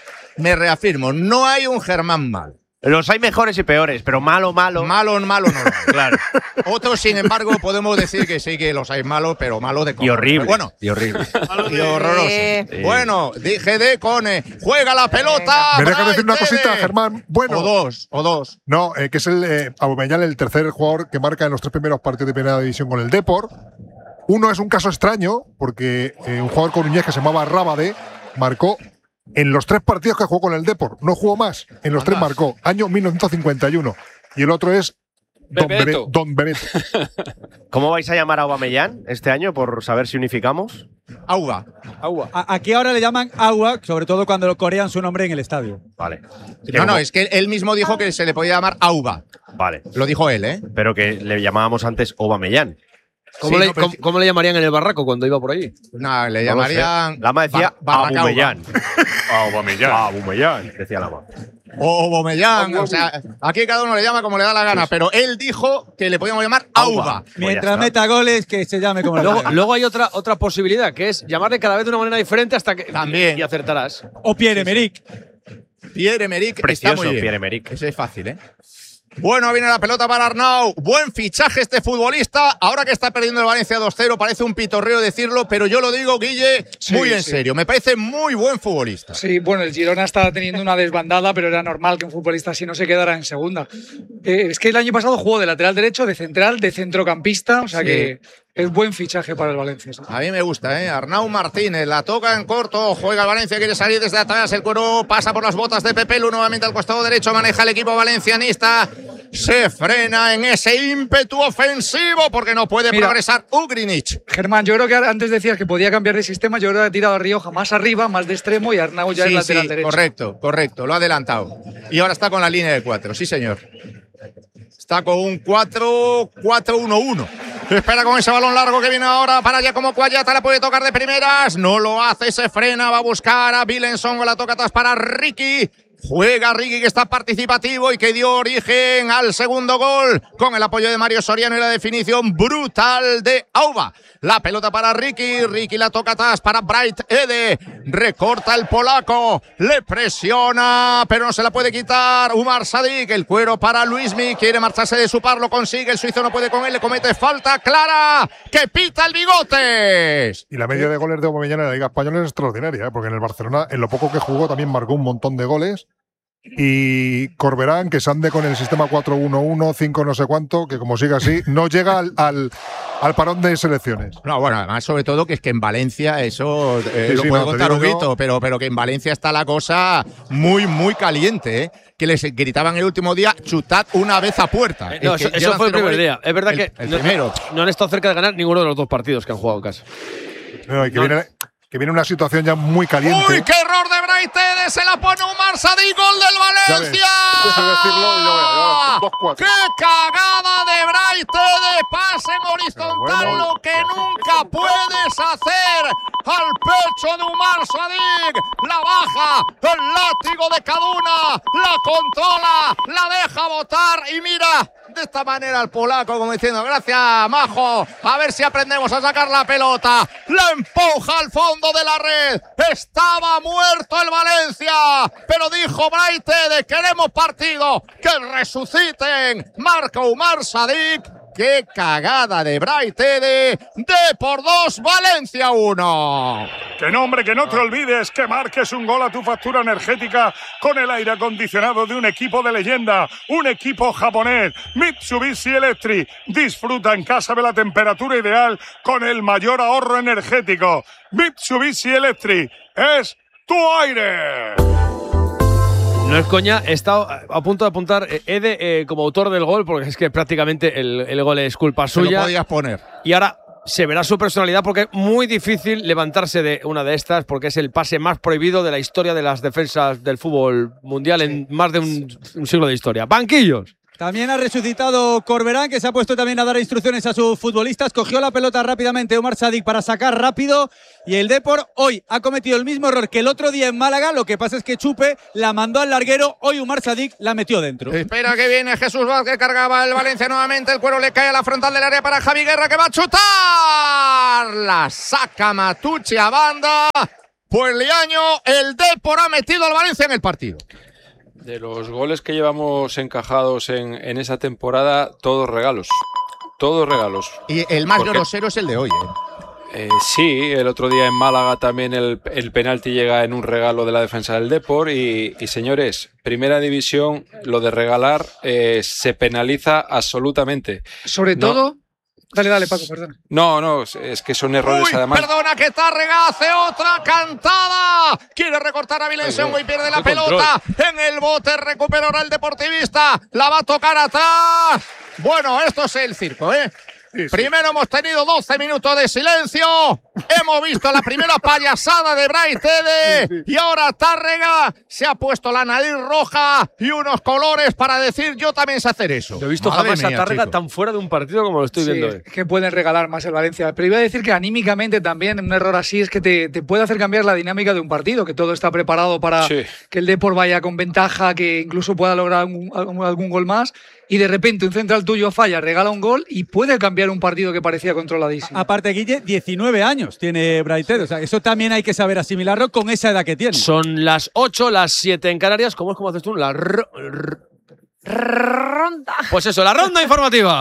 Me reafirmo, no hay un Germán malo. Los hay mejores y peores, pero malo, malo. Malo, malo no. Claro. Otros, sin embargo, podemos decir que sí que los hay malos, pero malos de Y horrible. Bueno, y horrible. y horroroso. Sí. Bueno, dije de Cone. Juega la pelota. Me dejas decir una Bright cosita, Ede. Germán. Bueno. O dos, o dos. No, eh, que es el eh, Aubameyang, el tercer jugador que marca en los tres primeros partidos de primera división con el Depor. Uno es un caso extraño, porque eh, un jugador coruñés que se llamaba Rábade marcó en los tres partidos que jugó con el Depor. No jugó más. En los tres marcó. Año mil novecientos cincuenta y uno. Y el otro es Don Bebeto. Don Bebeto. ¿Cómo vais a llamar a Aubameyang este año por saber si unificamos? Auba. Agua. A- Aquí ahora le llaman agua, sobre todo cuando lo corean su nombre en el estadio. Vale. No, no, es que él mismo dijo que se le podía llamar Auba. Vale. Lo dijo él, ¿eh? Pero que le llamábamos antes Aubameyang. ¿Cómo, Sí, le, no, pero- cómo- cómo le llamarían en el barraco cuando iba por allí? No, le No lo sé. llamarían. Lama decía Bar- Barracauba. Aubameyang. Aubameyang. Aubameyang, decía Lama. O Aubameyang, o sea, aquí cada uno le llama como le da la gana, pero él dijo que le podíamos llamar Auba. Mientras meta goles, que se llame como le Luego, haga. luego hay otra, otra posibilidad, que es llamarle cada vez de una manera diferente hasta que. También. Y acertarás. O Pierre-Emerick. Pierre-Emerick está Precioso, muy bien. Pierre-Emerick. Ese es fácil, ¿eh? Bueno, viene la pelota para Arnau. Buen fichaje este futbolista. Ahora que está perdiendo el Valencia dos cero, parece un pitorreo decirlo, pero yo lo digo, Guille, Sí, muy en sí. serio. Me parece muy buen futbolista. Sí, bueno, el Girona está teniendo una desbandada, pero era normal que un futbolista así no se quedara en segunda. Eh, es que el año pasado jugó de lateral derecho, de central, de centrocampista, o sea Sí. que es buen fichaje para el Valencia. sí. A mí me gusta, ¿eh? Arnau Martínez la toca en corto, juega el Valencia, quiere salir desde atrás, el cuero pasa por las botas de Pepelu, nuevamente al costado derecho, maneja el equipo valencianista, se frena en ese ímpetu ofensivo porque no puede Mira. progresar Ugrinic. Germán, yo creo que antes decías que podía cambiar de sistema, yo creo que ha tirado a Rioja más arriba, más de extremo y Arnau ya Sí, es lateral sí, derecho. correcto, correcto, lo ha adelantado. Y ahora está con la línea de cuatro, sí señor. Está con un cuatro cuatro uno uno. Espera con ese balón largo que viene ahora para Giacomo Quagliata, la puede tocar de primeras, no lo hace, se frena, va a buscar a Bilenson, la toca atrás para Ricky. Juega Ricky, que está participativo y que dio origen al segundo gol con el apoyo de Mario Soriano y la definición brutal de Auba. La pelota para Ricky, Ricky la toca atrás para Bright Ede, recorta el polaco, le presiona, pero no se la puede quitar Umar Sadik, el cuero para Luismi, quiere marcharse de su par, lo consigue, el suizo no puede con él, le comete falta clara, que pita el Bigotes. Y la media de goles de Aubameyang en la Liga Española es extraordinaria, ¿eh? Porque en el Barcelona, en lo poco que jugó, también marcó un montón de goles. Y Corberán, que se ande con el sistema cuatro uno uno, cinco no sé cuánto, que como siga así, no llega al, al, al parón de selecciones. No, bueno, además, sobre todo que es que en Valencia eso eh, Sí, lo sí, puede no, te contar digo Huguito, yo- pero, pero que en Valencia está la cosa muy, muy caliente, ¿eh? Que les gritaban el último día, chutad una vez a puerta. Eh, no, Es que eso, eso llevan fue el cero primer goles. día. Es verdad El- que el no, primero. no han estado cerca de ganar ninguno de los dos partidos que han jugado en casa. No, y que, viene, que viene una situación ya muy caliente. ¡Uy, qué error de Bright Ede! Se la pone Umar Sadik, gol del Ya Valencia. ves, eso decirlo y lo veo, ya ves, dos cuatro. ¡Qué cagada de Bright Ede! Pase en horizontal, bueno. lo que nunca puedes hacer al pecho de Umar Sadik. La baja, el látigo de Kaduna, la controla, la deja botar y mira de esta manera al polaco como diciendo gracias, majo, a ver si aprendemos a sacar la pelota. La empuja al fondo de la red. Estaba muerto el Valencia, pero dijo Bright Ede, queremos partido, que resuciten. Marca Umar Sadik. ¡Qué cagada de Bright Ede! De por dos, Valencia uno. Que no, hombre, que no te olvides que marques un gol a tu factura energética con el aire acondicionado de un equipo de leyenda, un equipo japonés, Mitsubishi Electric. Disfruta en casa de la temperatura ideal con el mayor ahorro energético. Mitsubishi Electric es tu aire. No es coña, he estado a punto de apuntar eh, Ede eh, como autor del gol, porque es que prácticamente el, el gol es culpa Se lo suya. podías poner. Y ahora se verá su personalidad porque es muy difícil levantarse de una de estas porque es el pase más prohibido de la historia de las defensas del fútbol mundial en más de un, un siglo de historia. ¡Banquillos! También ha resucitado Corberán, que se ha puesto también a dar instrucciones a sus futbolistas. Cogió la pelota rápidamente Omar Sadik para sacar rápido. Y el Depor hoy ha cometido el mismo error que el otro día en Málaga. Lo que pasa es que Chupe la mandó al larguero. Hoy Omar Sadik la metió dentro. Espera que viene Jesús Vázquez, cargaba el Valencia nuevamente. El cuero le cae a la frontal del área para Javi Guerra, que va a chutar. La saca Matucci a banda. Pues Liaño, el Depor ha metido al Valencia en el partido. De los goles que llevamos encajados en, en esa temporada, todos regalos. Todos regalos. Y el más Porque, grosero es el de hoy, ¿eh? Eh, sí, el otro día en Málaga también el, el penalti llega en un regalo de la defensa del Depor y, y señores, primera división, lo de regalar eh, se penaliza absolutamente. Sobre No. todo… Dale, dale, Paco, perdón. No, no, es que son errores Uy, además. perdona, que Tárrega hace otra cantada. Quiere recortar a Vilensiongo y pierde la qué pelota. En el bote recupera ahora el deportivista. La va a tocar atrás. Bueno, esto es el circo, ¿eh? Sí, sí. Primero hemos tenido doce minutos de silencio. Hemos visto la primera payasada de Brais Tede. Sí, sí. Y ahora Tárrega se ha puesto la nariz roja y unos colores para decir yo también sé hacer eso. No he visto Madre jamás mía, a Tárrega chico. tan fuera de un partido como lo estoy Sí, viendo hoy. es que pueden regalar más el Valencia. Pero iba a decir que anímicamente también un error así es que te, te puede hacer cambiar la dinámica de un partido, que todo está preparado para Sí. que el Depor vaya con ventaja, que incluso pueda lograr algún, algún- algún gol más, y de repente un central tuyo falla, regala un gol y puede cambiar un partido que parecía controladísimo. Aparte, Guille, diecinueve años tiene Braithwaite. O sea, eso también hay que saber asimilarlo con esa edad que tiene. Son las ocho, las siete en Canarias. ¿Cómo es como haces tú? La ro- r- Ronda. Pues eso, la ronda informativa.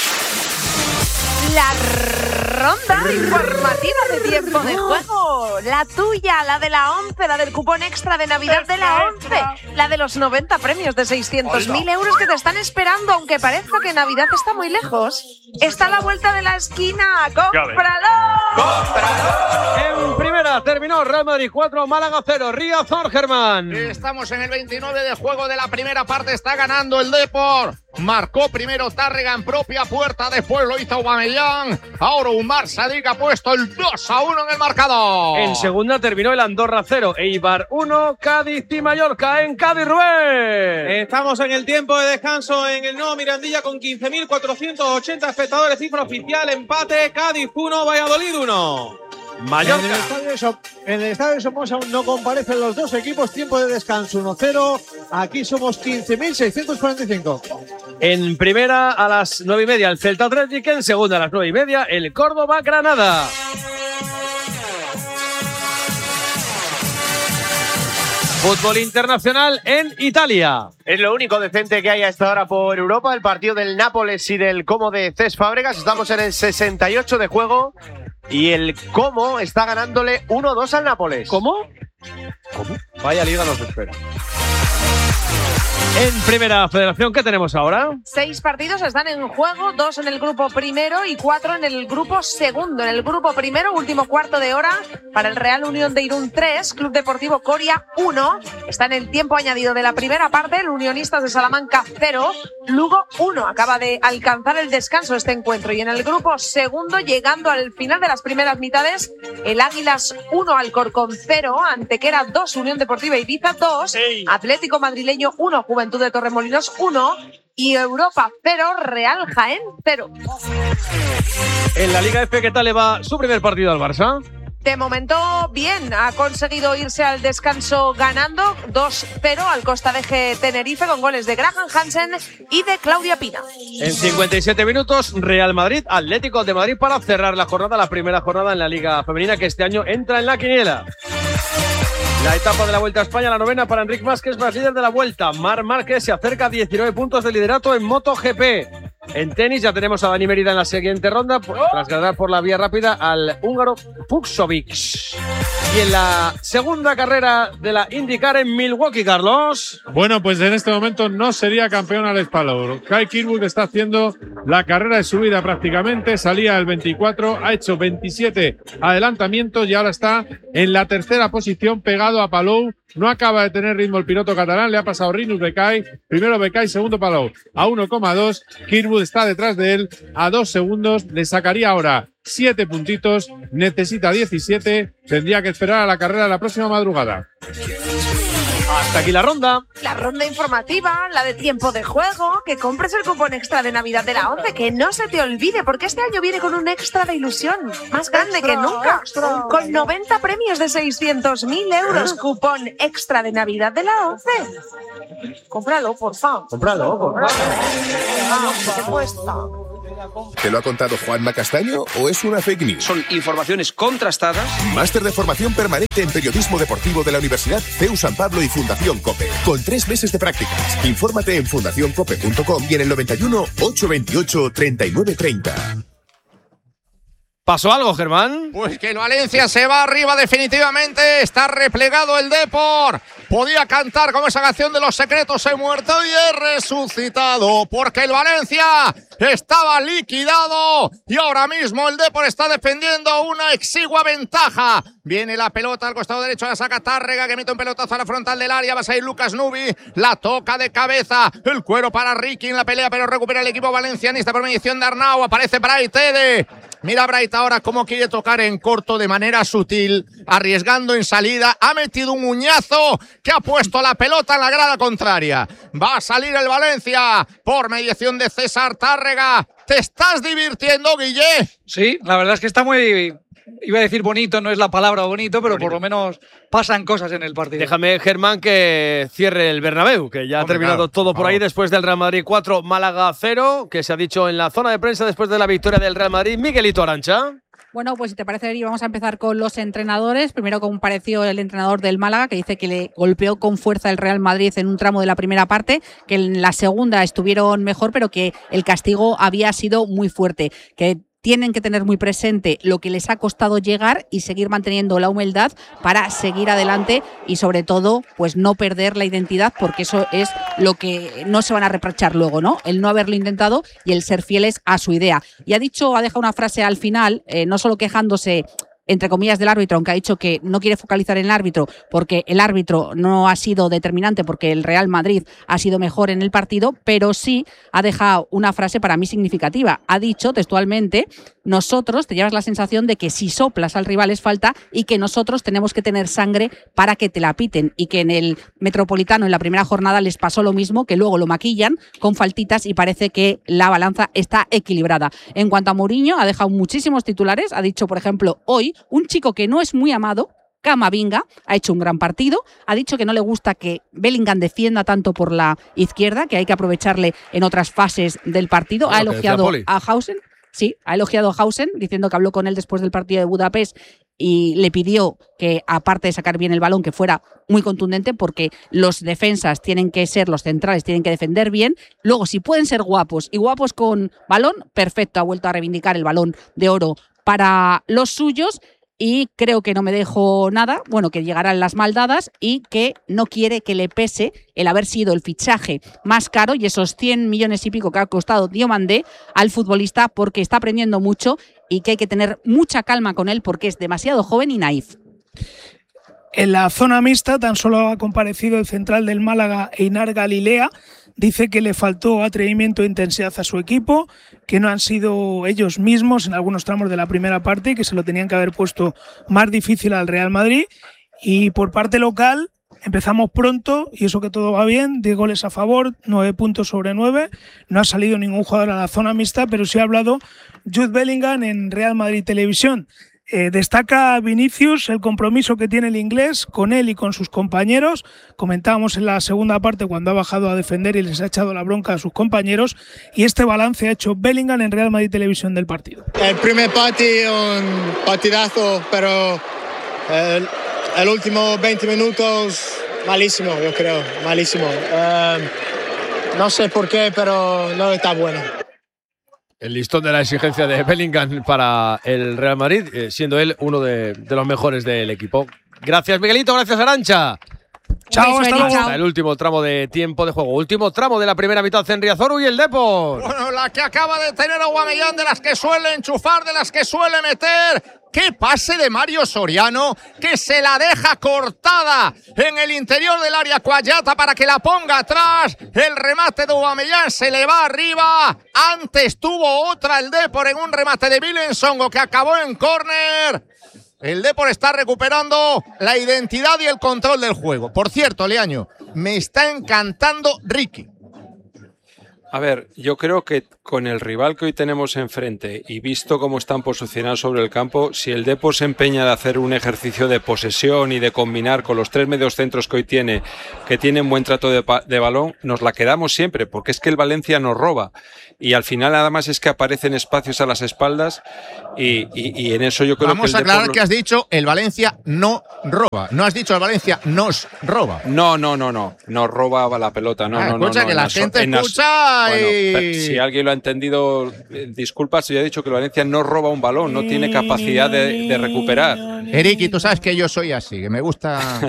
La ronda informativa de tiempo de juego. La tuya, la de la ONCE, la del cupón extra de Navidad de la ONCE. La de los noventa premios de seiscientos mil euros que te están esperando, aunque parezca que Navidad está muy lejos. Está a la vuelta de la esquina. ¡Cómpralo! En primera terminó Real Madrid cuatro, Málaga cero, Río Zorgerman. Estamos en el veintinueve de juego de la primera parte. Está ganando el Depor. Marcó primero Tárrega en propia puerta. Después lo hizo Aubameyang. Ahora Umar Sadik ha puesto el dos a uno en el marcador. En segunda terminó el Andorra cero, Eibar uno, Cádiz y Mallorca en Cádiz, Rubén. Estamos en el tiempo de descanso en el nuevo Mirandilla con quince mil cuatrocientos ochenta espectadores, cifra oficial, empate, Cádiz uno, Valladolid uno. Mallorca. En el estadio de So- en el estadio de Somos aún no comparecen los dos equipos. Tiempo de descanso uno cero. Aquí somos quince mil seiscientos cuarenta y cinco. En primera a las nueve y media el Celta Atlético, en segunda a las nueve y media el Córdoba Granada. Fútbol internacional en Italia. Es lo único decente que hay a esta hora por Europa, el partido del Nápoles y del Como de Cés Fábregas. Estamos en el sesenta y ocho de juego y el Como está ganándole uno dos al Nápoles. ¿Cómo? ¿Cómo? Vaya liga nos espera. En primera federación, ¿qué tenemos ahora? Seis partidos están en juego, dos en el grupo primero y cuatro en el grupo segundo. En el grupo primero, último cuarto de hora para el Real Unión de Irún tres, Club Deportivo Coria uno. Está en el tiempo añadido de la primera parte, el Unionistas de Salamanca cero, Lugo uno. Acaba de alcanzar el descanso este encuentro. Y en el grupo segundo, llegando al final de las primeras mitades, el Águilas uno, Alcorcón cero, Antequera dos, Unión Deportiva Ibiza dos, Atlético Madrileño uno, Juventud de Torremolinos uno y Europa cero, Real Jaén cero. En la Liga F, ¿qué tal le va su primer partido al Barça? De momento, bien, ha conseguido irse al descanso ganando dos cero al Costa de G Tenerife con goles de Graham Hansen y de Claudia Pina. En cincuenta y siete minutos, Real Madrid, Atlético de Madrid para cerrar la jornada, la primera jornada en la Liga Femenina que este año entra en la quiniela. La etapa de la Vuelta a España, la novena para Enric Mas, que es más líder de la Vuelta. Mar Márquez se acerca a diecinueve puntos de liderato en MotoGP. En tenis ya tenemos a Dani Mérida en la siguiente ronda, pues, tras ganar por la vía rápida al húngaro Fucsovic. Y en la segunda carrera de la IndyCar en Milwaukee, Carlos. Bueno, pues en este momento no sería campeón Alex Palou. Kai Kirwood está haciendo la carrera de su vida prácticamente. Salía el veinticuatro, ha hecho veintisiete adelantamientos y ahora está en la tercera posición pegado a Palou. No acaba de tener ritmo el piloto catalán, le ha pasado Rinus Becai, primero Becai, segundo Palou, a uno coma dos. Kirwood está detrás de él a dos segundos, le sacaría ahora siete puntitos, necesita diecisiete, tendría que esperar a la carrera de la próxima madrugada. Hasta aquí la ronda. La ronda informativa, la de tiempo de juego, que compres el cupón extra de Navidad de la ONCE, que no se te olvide, porque este año viene con un extra de ilusión, más grande extra, que nunca, extra. Con noventa premios de seiscientos mil euros, cupón extra de Navidad de la ONCE. Cómpralo, por favor. Cómpralo, por favor. Ah, ¿qué cuesta? ¿Te lo ha contado Juanma Castaño o es una fake news? Son informaciones contrastadas. Máster de formación permanente en periodismo deportivo de la Universidad C E U San Pablo y Fundación COPE. Con tres meses de prácticas. Infórmate en fundación cope punto com y en el noventa y uno, ochocientos veintiocho, treinta y nueve treinta. ¿Pasó algo, Germán? Pues que el Valencia se va arriba definitivamente. Está replegado el Depor. Podía cantar como esa canción de Los Secretos he muerto y he resucitado. Porque el Valencia estaba liquidado. Y ahora mismo el Depor está defendiendo una exigua ventaja. Viene la pelota al costado derecho, la saca Tárrega, que mete un pelotazo a la frontal del área. Va a salir Lucas Nubi. La toca de cabeza. El cuero para Ricky en la pelea, pero recupera el equipo valencianista por mediación de Arnau. Aparece Bright Tede. Mira Bright ahora cómo quiere tocar en corto de manera sutil, arriesgando en salida. Ha metido un uñazo que ha puesto la pelota en la grada contraria. Va a salir el Valencia por mediación de César Tárrega. ¿Te estás divirtiendo, Guille? Sí, la verdad es que está muy... Iba a decir bonito, no es la palabra bonito, pero bonito. Por lo menos pasan cosas en el partido. Déjame, Germán, que cierre el Bernabéu, que ya Hombre, ha terminado claro, todo por vamos. ahí después del Real Madrid cuatro, Málaga cero, que se ha dicho en la zona de prensa después de la victoria del Real Madrid. Miguelito Arancha. Bueno, pues si te parece, Eri, vamos a empezar con los entrenadores. Primero compareció el entrenador del Málaga, que dice que le golpeó con fuerza el Real Madrid en un tramo de la primera parte, que en la segunda estuvieron mejor, pero que el castigo había sido muy fuerte, que tienen que tener muy presente lo que les ha costado llegar y seguir manteniendo la humildad para seguir adelante y sobre todo pues no perder la identidad, porque eso es lo que no se van a reprochar luego, ¿no? El no haberlo intentado y el ser fieles a su idea. Y ha dicho, ha dejado una frase al final, eh, no solo quejándose entre comillas del árbitro, aunque ha dicho que no quiere focalizar en el árbitro porque el árbitro no ha sido determinante, porque el Real Madrid ha sido mejor en el partido, pero sí ha dejado una frase para mí significativa. Ha dicho textualmente: nosotros, te llevas la sensación de que si soplas al rival es falta y que nosotros tenemos que tener sangre para que te la piten, y que en el Metropolitano en la primera jornada les pasó lo mismo, que luego lo maquillan con faltitas y parece que la balanza está equilibrada. En cuanto a Mourinho, ha dejado muchísimos titulares. Ha dicho, por ejemplo, hoy, un chico que no es muy amado, Camavinga, ha hecho un gran partido. Ha dicho que no le gusta que Bellingham defienda tanto por la izquierda, que hay que aprovecharle en otras fases del partido. Bueno, ha elogiado a Hausen. Sí, ha elogiado a Hausen, diciendo que habló con él después del partido de Budapest y le pidió que, aparte de sacar bien el balón, que fuera muy contundente, porque los defensas tienen que ser, los centrales tienen que defender bien. Luego, si pueden ser guapos y guapos con balón, perfecto, ha vuelto a reivindicar el Balón de Oro para los suyos. Y creo que no me dejo nada, bueno, que llegarán las maldadas y que no quiere que le pese el haber sido el fichaje más caro y esos cien millones y pico que ha costado Diomandé al futbolista, porque está aprendiendo mucho y que hay que tener mucha calma con él porque es demasiado joven y naif. En la zona mixta tan solo ha comparecido el central del Málaga, Einar Galilea. Dice que le faltó atrevimiento e intensidad a su equipo, que no han sido ellos mismos en algunos tramos de la primera parte, que se lo tenían que haber puesto más difícil al Real Madrid. Y por parte local empezamos pronto y eso que todo va bien, diez goles a favor, nueve puntos sobre nueve. No ha salido ningún jugador a la zona mixta, pero sí ha hablado Jude Bellingham en Real Madrid Televisión. Eh, destaca Vinicius el compromiso que tiene el inglés con él y con sus compañeros. Comentábamos en la segunda parte cuando ha bajado a defender y les ha echado la bronca a sus compañeros, y este balance ha hecho Bellingham en Real Madrid Televisión del partido. El primer partido, un partidazo, pero el, el último veinte minutos malísimo, yo creo, malísimo. Uh, no sé por qué, pero no está bueno. El listón de la exigencia de Bellingham para el Real Madrid, eh, siendo él uno de, de los mejores del equipo. Gracias, Miguelito, gracias, Arancha. Chao, hasta luego. Hasta el último tramo de tiempo de juego. Último tramo de la primera mitad en Riazor y el Depor. Bueno, la que acaba de tener Aubameyang, de las que suele enchufar, de las que suele meter. ¡Qué pase de Mario Soriano! Que se la deja cortada en el interior del área Cuayata para que la ponga atrás. El remate de Aubameyang se le va arriba. Antes tuvo otra el Depor en un remate de Vilensongo que acabó en córner. El Depor está recuperando la identidad y el control del juego. Por cierto, Leaño, me está encantando Ricky. A ver, yo creo que con el rival que hoy tenemos enfrente y visto cómo están posicionados sobre el campo, si el Depor se empeña de hacer un ejercicio de posesión y de combinar con los tres medios centros que hoy tiene, que tienen buen trato de, de balón, nos la quedamos siempre, porque es que el Valencia nos roba. Y al final nada más es que aparecen espacios a las espaldas y, y, y en eso yo creo Vamos que el a aclarar Depor... que has dicho el Valencia no roba. No has dicho el Valencia nos roba. No, no, no, no. Nos roba la pelota. No, ah, no, no. Escucha no, que en la las- gente en las- escucha Bueno, y... pero si alguien lo ha entendido, eh, disculpa, si yo he dicho que el Valencia no roba un balón, no tiene capacidad de, de recuperar. Eriki, tú sabes que yo soy así, que me gusta...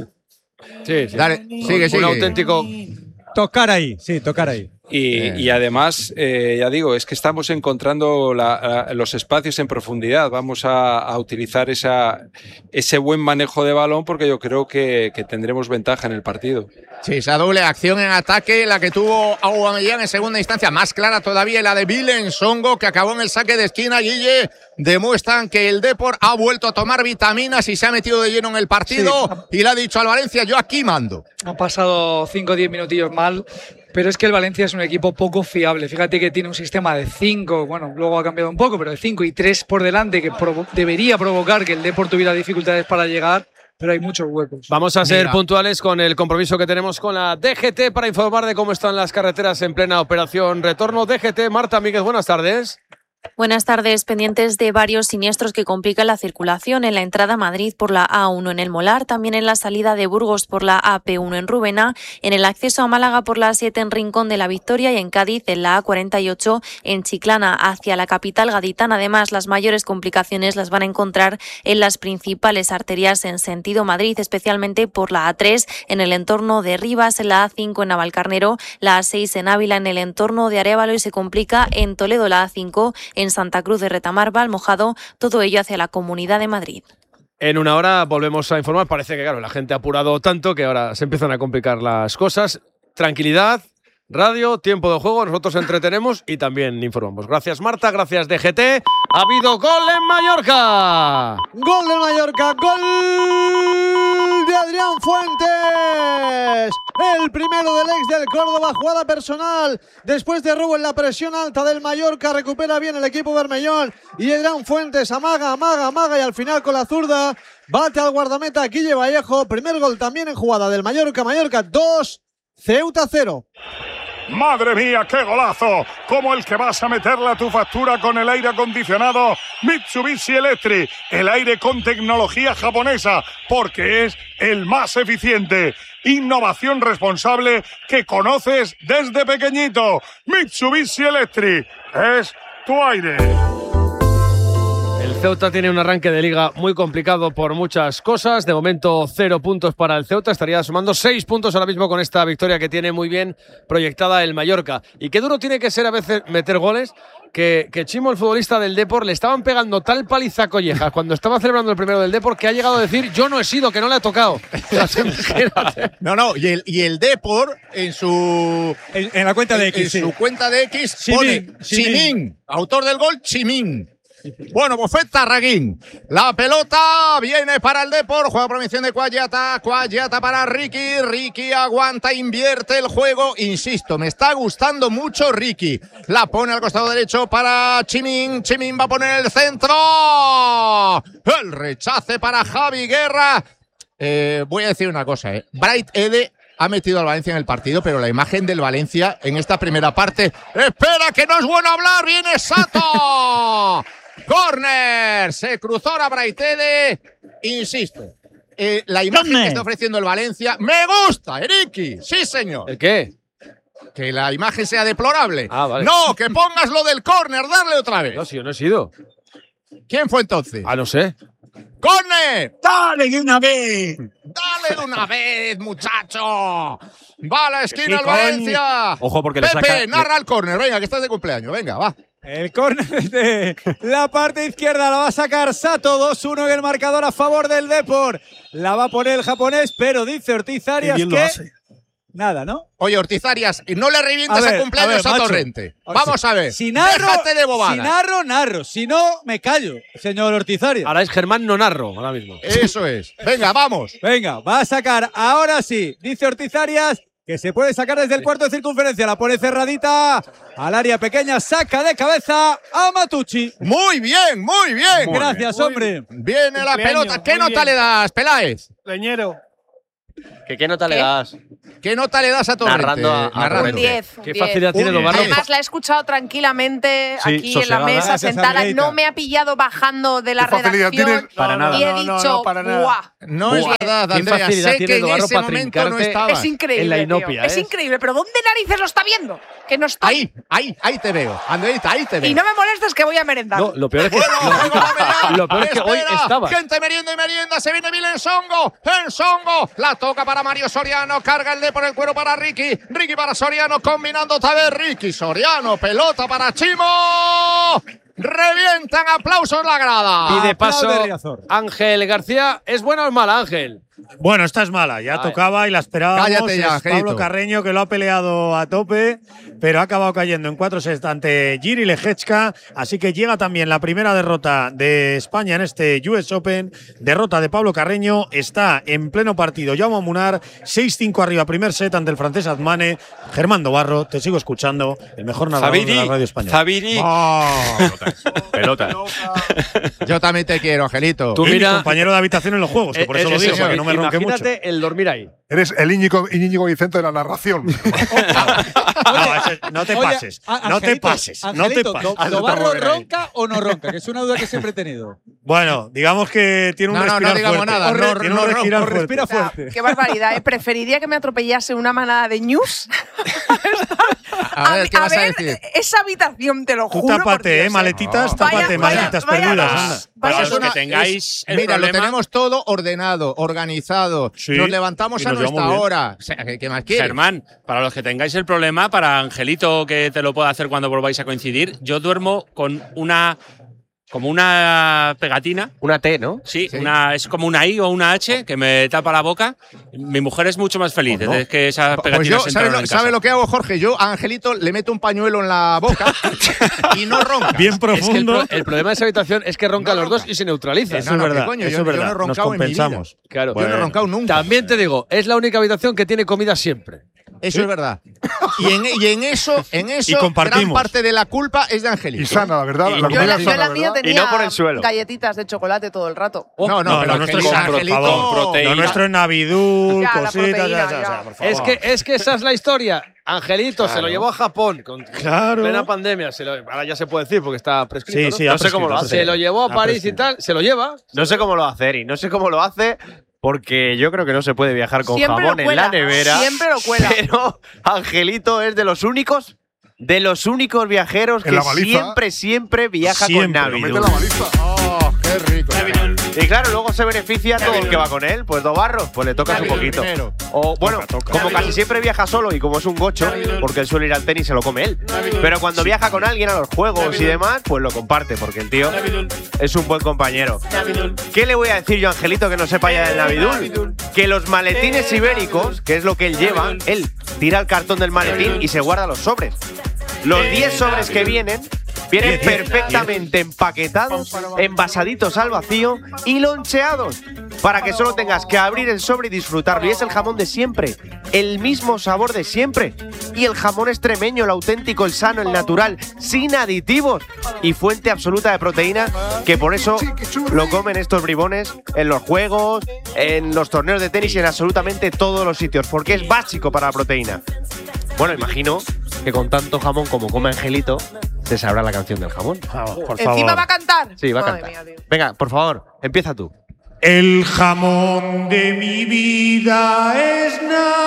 Sí, sí. Dale, sigue, Un sigue. auténtico... Tocar ahí, sí, tocar ahí. Y, y además, eh, ya digo, es que estamos encontrando la- la- los espacios en profundidad. Vamos a, a utilizar esa, ese buen manejo de balón porque yo creo que, que tendremos ventaja en el partido. Sí, esa doble acción en ataque, la que tuvo Aubameyang en segunda instancia, más clara todavía la de Vilen Songo, que acabó en el saque de esquina. Guille, demuestran que el Depor ha vuelto a tomar vitaminas y se ha metido de lleno en el partido y le ha dicho al Valencia, yo aquí mando. Han pasado cinco o diez minutillos mal, pero es que el Valencia es un equipo poco fiable. Fíjate que tiene un sistema de cinco, bueno, luego ha cambiado un poco, pero de cinco y tres por delante, que provo- debería provocar que el Depor tuviera dificultades para llegar, pero hay muchos huecos. Vamos a ser Mira. puntuales con el compromiso que tenemos con la D G T para informar de cómo están las carreteras en plena operación retorno. D G T, Marta Míguez, buenas tardes. Buenas tardes, pendientes de varios siniestros que complican la circulación en la entrada a Madrid por la A uno en el Molar, también en la salida de Burgos por la A P uno en Rubena, en el acceso a Málaga por la A siete en Rincón de la Victoria y en Cádiz en la A cuarenta y ocho en Chiclana hacia la capital gaditana. Además, las mayores complicaciones las van a encontrar en las principales arterias en sentido Madrid, especialmente por la A tres en el entorno de Rivas, en la A cinco en Navalcarnero, la A seis en Ávila en el entorno de Arévalo y se complica en Toledo la A cinco en Santa Cruz de Retamar, Valmojado, todo ello hacia la Comunidad de Madrid. En una hora volvemos a informar. Parece que, claro, la gente ha apurado tanto que ahora se empiezan a complicar las cosas. Tranquilidad, radio, tiempo de juego. Nosotros entretenemos y también informamos. Gracias, Marta. Gracias, D G T. Ha habido gol en Mallorca. Gol del Mallorca, gol de Adrián Fuentes. El primero del ex del Córdoba, jugada personal. Después de robo en la presión alta del Mallorca, recupera bien el equipo bermellón. Y Adrián Fuentes amaga, amaga, amaga y al final con la zurda bate al guardameta Guille Vallejo. Primer gol también en jugada del Mallorca. Mallorca dos, Ceuta cero. Madre mía, qué golazo, como el que vas a meterle a tu factura con el aire acondicionado Mitsubishi Electric, el aire con tecnología japonesa, porque es el más eficiente. Innovación responsable que conoces desde pequeñito. Mitsubishi Electric es tu aire. El Ceuta tiene un arranque de liga muy complicado por muchas cosas. De momento, cero puntos para el Ceuta. Estaría sumando seis puntos ahora mismo con esta victoria que tiene muy bien proyectada el Mallorca. Y qué duro tiene que ser a veces meter goles. Que, que Chimo, el futbolista del Depor, le estaban pegando tal paliza a Collejas cuando estaba celebrando el primero del Depor que ha llegado a decir yo no he sido, que no le ha tocado. No, no, y el, y el Depor en su en, en la cuenta de en, X, en sí. su cuenta de X Chimín, pone Chimín. Chimín, autor del gol Chimín. Bueno, pues fue Tarraguín. La pelota viene para el Depor. Juega por mención de Cuayata. Cuayata para Ricky. Ricky aguanta, invierte el juego. Insisto, me está gustando mucho Ricky. La pone al costado derecho para Chimín. Chimín va a poner el centro. El rechace para Javi Guerra. Eh, voy a decir una cosa. Eh. Bright Ede ha metido al Valencia en el partido, pero la imagen del Valencia en esta primera parte. ¡Espera, que no es bueno hablar! ¡Viene Sato! ¡Corner! Se cruzó a Braitede. Insisto, eh, la imagen que está ofreciendo el Valencia me gusta, Eriki. Sí, señor. ¿El qué? Que la imagen sea deplorable. Ah, vale. No, que pongas lo del córner, darle otra vez. No, si yo no he sido. ¿Quién fue entonces? Ah, no sé. ¡Corner! ¡Dale de una vez! ¡Dale de una vez, muchacho! Va a la esquina el Valencia. Ojo porque le Pepe, saca- narra el córner. Venga, que estás de cumpleaños. Venga, va. El córner de la parte izquierda la va a sacar Sato. dos uno en el marcador a favor del Depor. La va a poner el japonés, pero dice Ortiz Arias Qué bien lo que hace. Nada, ¿no? Oye, Ortiz Arias, no le revientes A a, ver, cumpleaños a a, ver, macho. Torrente. O sea, Vamos a ver. Si narro, Déjate de bobadas. si narro, narro. Si no, me callo, señor Ortiz Arias. Ahora es Germán Nonarro, ahora mismo. Eso es. Venga, vamos. Venga, va a sacar ahora sí. Dice Ortiz Arias que se puede sacar desde el cuarto de circunferencia. La pone cerradita al área pequeña. Saca de cabeza a Matucci. Muy bien, muy bien. Muy Gracias, bien. hombre. Viene la Cumpleaños, pelota. ¿Qué muy nota bien. le das, Peláez? Leñero. ¿Qué, ¿Qué nota le ¿Qué? das? ¿Qué nota le das a Torrente? Narrando a- a Narrando. Un diez. Qué un diez. facilidad tiene Un diez. Dobarro. Además, la he escuchado tranquilamente Sí, aquí en la sosegada. mesa, Gracias, sentada. Angelita. No me ha pillado bajando de la Qué facilidad redacción. tienes. Para nada. Y he No, no, no, dicho, no, para nada. ¡guau! No es Buah, verdad, qué Andrea. facilidad Sé tiene que en Dobarro ese para momento no trincarte. estabas. Es increíble. En la tío. inopia, Es ¿eh? increíble. ¿Pero dónde narices lo está viendo? Que no estoy. Ahí, ahí, ahí te veo. Andreita, ahí te veo. Y no me molestes que voy a merendar. No, lo peor es que, Bueno, lo, venga, venga. lo peor es que hoy Espera, estabas. Gente merienda y merienda. Se viene Milen Songo. En Songo. La toca para Mario Soriano. Carga el de por el cuero para Ricky. Ricky para Soriano. Combinando otra vez Ricky. Soriano. Pelota para Chimo. Revientan aplausos la grada. Y de paso, Aplaude Riazor. Ángel García, ¿es buena o es mala, Ángel? Bueno, esta es mala, ya Ay. tocaba y la esperábamos. Cállate ya, Es Angelito. Pablo Carreño, que lo ha peleado a tope, pero ha acabado cayendo en cuatro sets ante Jiri Leječka, así que llega también la primera derrota de España en este U S Open, derrota de Pablo Carreño, está en pleno partido Jaume Munar, seis cinco arriba, primer set ante el francés Admane. Germán Dobarro, te sigo escuchando, el mejor narrador de la radio española. Zabiri. Pelota. Yo también te quiero, Angelito. Tú Y mi mira- compañero de habitación en los juegos, que por Eh, eso eh, lo digo, eso, para que no me ronque mucho. imagínate el dormir ahí. Eres el Íñigo, Íñigo Vicente de la narración. No, ese- no te Oye, pases, a- no te Angelito, pases, no te Angelito, pases. ¿Do- ¿Dobarro ronca o no ronca? Que es una duda que siempre he tenido. Bueno, digamos que tiene un No, no, no respirar digamos fuerte. nada, O re- no, tiene no, un no, respirar o fuerte. respira O sea, fuerte. qué barbaridad, ¿eh? Preferiría que me atropellase una manada de news. A ver, ¿qué vas a ver decir? esa habitación, te lo Tú juro. por tápate, Dios, eh, maletitas, Vaya- tápate, vaya- maletitas vaya perdidas. dos. anda. Vaya Para los dos. que tengáis el Mira, lo problema, tenemos todo ordenado, organizado. Sí, Nos levantamos y a nos nuestra llevamos bien. hora. O sea, ¿qué, qué más quieres? Germán, para los que tengáis el problema, para Angelito que te lo pueda hacer cuando volváis a coincidir, yo duermo con una como una pegatina. Una T, ¿no? Sí, Una, es como una I o una H que me tapa la boca. Mi mujer es mucho más feliz desde que esa Pues pegatina yo, se ¿sabe entraron lo, en sabe casa. lo que hago, Jorge? Yo a Angelito le meto un pañuelo en la boca y no ronca. Bien Es que el, profundo. pro- el problema de esa habitación es que roncan No los dos ronca. y se neutralizan. Eso No, es no, verdad, ¿qué coño? eso Yo- es yo no he verdad. Nos roncado en mi vida. compensamos. Claro. Yo no he roncado nunca. También te digo, es la única habitación que tiene comida siempre. Eso es verdad. Y en, y en eso, en eso, Y compartimos. gran parte de la culpa es de Angelito. Y sana, la verdad. Y La yo Yo comida en la, es yo en sana, la mía ¿verdad? tenía Y no por el suelo. galletitas de chocolate todo el rato. No, no, No, pero lo nuestro es Angelito, sano, por Angelito- favor. proteína. Lo nuestro es Navidul, Ya, la cositas, proteína, ya, ya, ya. ya, por favor. Es que, es que esa es la historia. Angelito se lo llevó a Japón con Claro. plena pandemia. Se lo- ahora ya se puede decir porque está prescrito. Sí, ¿no? sí, no ha sé cómo lo prescrito, hace. sí. Se lo llevó a Ha París y prescrito. tal. Se lo lleva. No sé cómo lo va a hacer y no sé cómo lo hace porque yo creo que no se puede viajar con Siempre jamón lo en la cuela, nevera. siempre lo cuela. Pero Angelito es de los únicos, de los únicos viajeros En que la baliza. siempre, siempre viaja Siempre, con Lo Navidul. mete en la baliza. Oh, qué rico. Y claro, luego se beneficia todo el que va con él. Pues Dobarro, pues le tocas un Navidul poquito. primero. O bueno, Toca, toca. como casi siempre viaja solo y como es un gocho, porque él suele ir al tenis se lo come él. Pero cuando viaja con alguien a los juegos y demás, pues lo comparte, porque el tío es un buen compañero. ¿Qué le voy a decir yo a Angelito que no sepa ya del Navidul? Que los maletines ibéricos, que es lo que él lleva, él tira el cartón del maletín y se guarda los sobres. Los diez sobres que vienen vienen Diez, diez, perfectamente empaquetados, envasaditos al vacío y loncheados, para que solo tengas que abrir el sobre y disfrutarlo. Y es el jamón de siempre, el mismo sabor de siempre. Y el jamón extremeño, el auténtico, el sano, el natural, sin aditivos y fuente absoluta de proteína, que por eso lo comen estos bribones en los juegos, en los torneos de tenis y en absolutamente todos los sitios, porque es básico para la proteína. Bueno, imagino que con tanto jamón como come Angelito, se sabrá la canción del jamón. Por Encima favor. va a cantar. Sí, va a Madre cantar. mía, tío. Venga, por favor, empieza tú. El jamón de mi vida es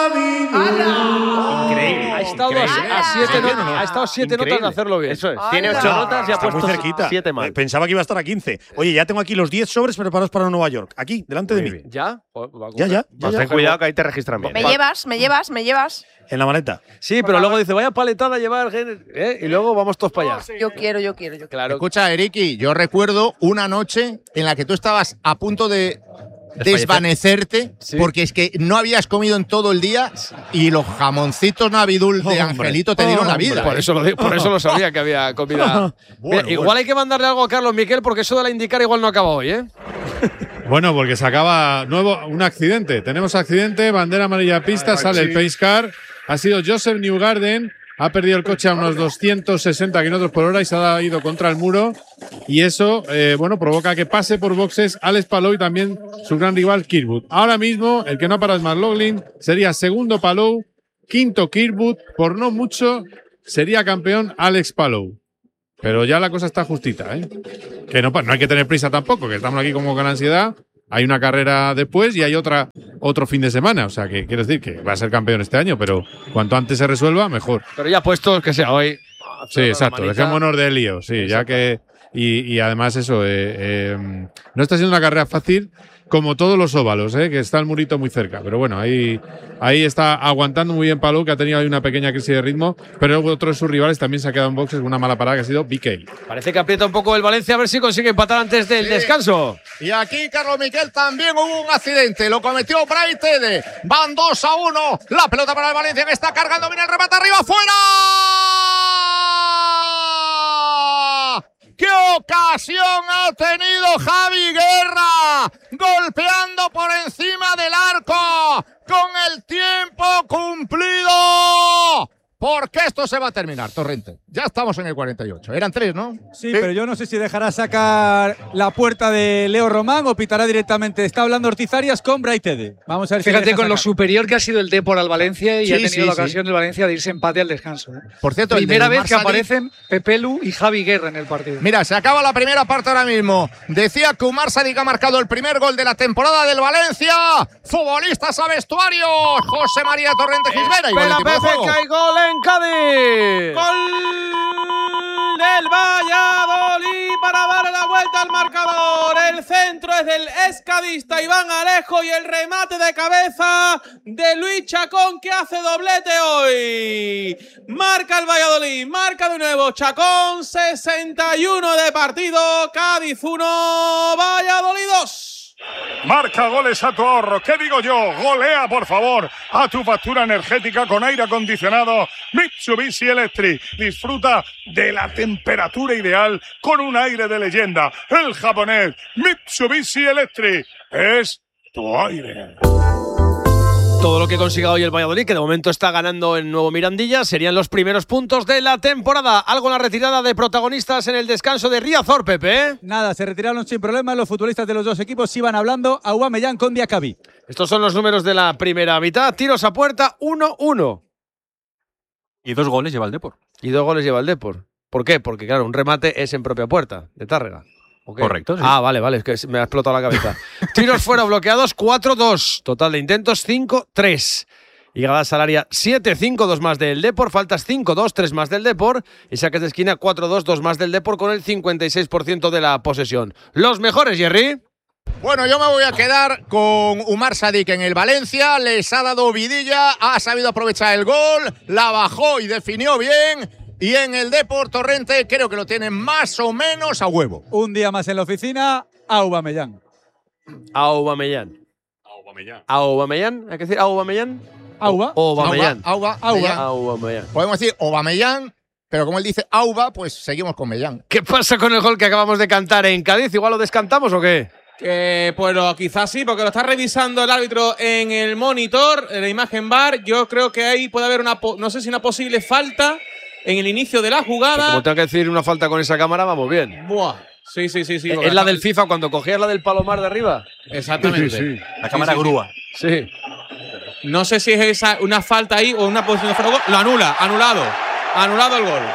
Navidul. Increíble. Ha estado increíble. a, a siete, ¿Sí? no- ha estado siete notas Increíble. de hacerlo bien. Eso es. ¡Hala! Tiene ocho notas y ha Está muy puesto cerquita. siete más. Eh, Pensaba que iba a estar a quince. Oye, ya tengo aquí los diez sobres preparados para Nueva York. Aquí, delante de mí. ¿Ya? Joder, va a Ya, ya. Pues ya, ten ya. cuidado que ahí te registran bien. Me llevas, me llevas, me llevas. En la maleta. Sí, pero luego dice, vaya paletada a llevar, ¿eh? Y luego vamos todos para allá. Yo quiero, yo quiero, yo quiero. Claro. Escucha, Eriki, yo recuerdo una noche en la que tú estabas a punto de desvanecerte, sí. porque es que no habías comido en todo el día y los jamoncitos Navidul de oh, Angelito te dieron oh, la vida. Por, ¿eh? eso lo, por eso lo sabía que había comida. bueno, Mira, igual bueno. hay que mandarle algo a Carlos Miquel porque eso de la IndyCar igual no acaba hoy, ¿eh? Bueno, porque se acaba nuevo un accidente. Tenemos accidente, bandera amarilla pista, ay, sale sí. el pace car. Ha sido Joseph Newgarden. Ha perdido el coche a unos doscientos sesenta kilómetros por hora y se ha ido contra el muro. Y eso, eh, bueno, provoca que pase por boxes Alex Palou y también su gran rival Kirkwood. Ahora mismo, el que no para es McLaughlin, sería segundo Palou, quinto Kirkwood. Por no mucho, sería campeón Alex Palou. Pero ya la cosa está justita, ¿eh? Que no, no hay que tener prisa tampoco, que estamos aquí como con ansiedad. Hay una carrera después y hay otra otro fin de semana. O sea, que quiero decir que va a ser campeón este año, pero cuanto antes se resuelva, mejor. Pero ya puesto que sea hoy. Sí, exacto. Dejémonos de lío. Sí, exacto. Ya que. Y, y además, eso. Eh, eh, no está siendo una carrera fácil, como todos los óvalos, eh, que está el murito muy cerca. Pero bueno, ahí, ahí está aguantando muy bien Palou, que ha tenido ahí una pequeña crisis de ritmo. Pero otro de sus rivales también se ha quedado en boxes con una mala parada que ha sido B K. Parece que aprieta un poco el Valencia a ver si consigue empatar antes del sí. descanso. Y aquí, Carlos Miquel, también hubo un accidente. Lo cometió Bray Tede. Van dos a uno. La pelota para el Valencia que está cargando. Viene el remate arriba, fuera. ¡Qué ocasión ha tenido Javi Guerra! Golpeando por encima del arco con el tiempo cumplido. Porque esto se va a terminar, Torrente. Ya estamos en el cuarenta y ocho. Eran tres, ¿no? Sí, sí, pero yo no sé si dejará sacar la puerta de Leo Román o pitará directamente. Está hablando Ortizarias con Bray Tede. Vamos a ver. Fíjate si con sacar. lo superior que ha sido el Depor al Valencia y sí, ha tenido sí, la ocasión sí. del Valencia de irse empate al descanso. ¿eh? Por cierto, primera el vez que Marsadi... aparecen Pepelu y Javi Guerra en el partido. Mira, se acaba la primera parte ahora mismo. Decía que Umar Sadik ha marcado el primer gol de la temporada del Valencia. Futbolistas a vestuario. José María Torrente Gisbera. Espera, Pepe, que hay gol en Cádiz. Gol del Valladolid para darle la vuelta al marcador. El centro es del escadista Iván Alejo y el remate de cabeza de Luis Chacón, que hace doblete hoy. Marca el Valladolid, marca de nuevo Chacón. sesenta y uno de partido. Cádiz uno, Valladolid dos. Marca goles a tu ahorro. ¿Qué digo yo? Golea, por favor, a tu factura energética con aire acondicionado Mitsubishi Electric. Disfruta de la temperatura ideal con un aire de leyenda. El japonés Mitsubishi Electric es tu aire. Todo lo que consiga hoy el Valladolid, que de momento está ganando en Nuevo Mirandilla, serían los primeros puntos de la temporada. Algo en la retirada de protagonistas en el descanso de Riazor, Pepe. ¿eh? Nada, se retiraron sin problemas. Los futbolistas de los dos equipos iban hablando. Aubameyang con Diakabi. Estos son los números de la primera mitad. Tiros a puerta, uno uno. Y dos goles lleva el Depor. Y dos goles lleva el Depor. ¿Por qué? Porque, claro, un remate es en propia puerta, de Tárrega. Okay. Correcto, sí. Ah, vale, vale, es que me ha explotado la cabeza. Tiros fuera bloqueados, cuatro dos. Total de intentos, cinco tres. Llegada salaria, siete cinco, dos más del Depor. Faltas cinco dos, tres más del Depor. Y saques de esquina, cuatro dos, dos más del Depor, con el cincuenta y seis por ciento de la posesión. Los mejores, Jerry. Bueno, yo me voy a quedar con Umar Sadik en el Valencia. Les ha dado vidilla, ha sabido aprovechar el gol, la bajó y definió bien. Y en el Depor, Torrente, creo que lo tienen más o menos a huevo. Un día más en la oficina, Aubameyang. Aubameyang. Aubameyang. Aubameyang, hay que decir Aubameyang. Auba. Aubameyang. Auba. Auba. Aubameyang. Podemos decir Aubameyang, pero como él dice Auba, pues seguimos con Mellán. ¿Qué pasa con el gol que acabamos de cantar en Cádiz? ¿Igual lo descantamos o qué? Eh, pues lo, quizás sí, porque lo está revisando el árbitro en el monitor, en la imagen V A R. Yo creo que ahí puede haber una, no sé si una posible falta en el inicio de la jugada. Como tengo que decir una falta con esa cámara, vamos bien. Buah. Sí, sí, sí, sí. Es la del FIFA cuando cogías la del Palomar de arriba. Exactamente. Sí, sí. La cámara sí, sí, grúa. Sí. No sé si es esa una falta ahí o una posición de fuera de gol. Lo anula, anulado. Anulado el gol.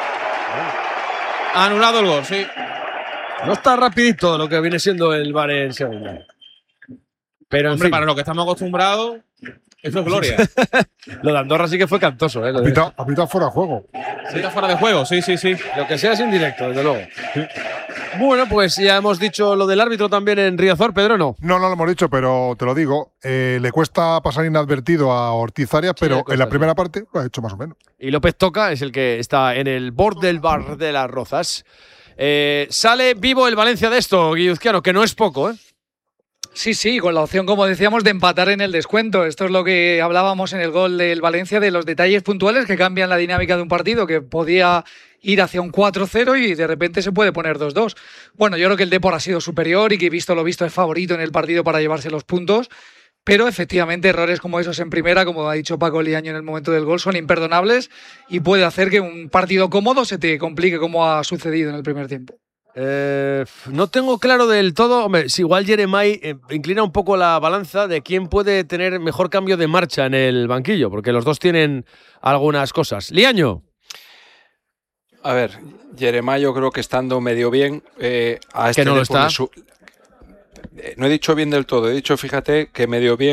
Anulado el gol, sí. No está rapidito lo que viene siendo el V A R en segunda. Pero, en Hombre, fin. para lo que estamos acostumbrados, eso es gloria. Lo de Andorra sí que fue cantoso, ¿eh? Lo de... Apita, apita fuera de juego. Sí, está fuera de juego, sí, sí, sí. Lo que sea es indirecto, desde luego. Sí. Bueno, pues ya hemos dicho lo del árbitro también en Riazor, Pedro, ¿no? No, no lo hemos dicho, pero te lo digo. Eh, le cuesta pasar inadvertido a Ortiz Arias, pero cuesta, en la sí. primera parte lo ha hecho más o menos. Y López Toca es el que está en el board del bar de las Rozas. Eh, sale vivo el Valencia de esto, Guilluzquiano, que no es poco, ¿eh? Sí, sí, con la opción, como decíamos, de empatar en el descuento. Esto es lo que hablábamos en el gol del Valencia, de los detalles puntuales que cambian la dinámica de un partido, que podía ir hacia un cuatro cero y de repente se puede poner dos dos. Bueno, yo creo que el Depor ha sido superior y que, visto lo visto, es favorito en el partido para llevarse los puntos. Pero efectivamente errores como esos en primera, como ha dicho Paco Liaño en el momento del gol, son imperdonables y puede hacer que un partido cómodo se te complique, como ha sucedido en el primer tiempo. Eh, no tengo claro del todo. Hombre, si igual Jeremai eh, inclina un poco la balanza de quién puede tener mejor cambio de marcha en el banquillo, porque los dos tienen algunas cosas. Liaño. A ver, Jeremai yo creo que estando medio bien, eh, a este que no lo está. Su... No he dicho bien del todo, he dicho, fíjate, que medio bien.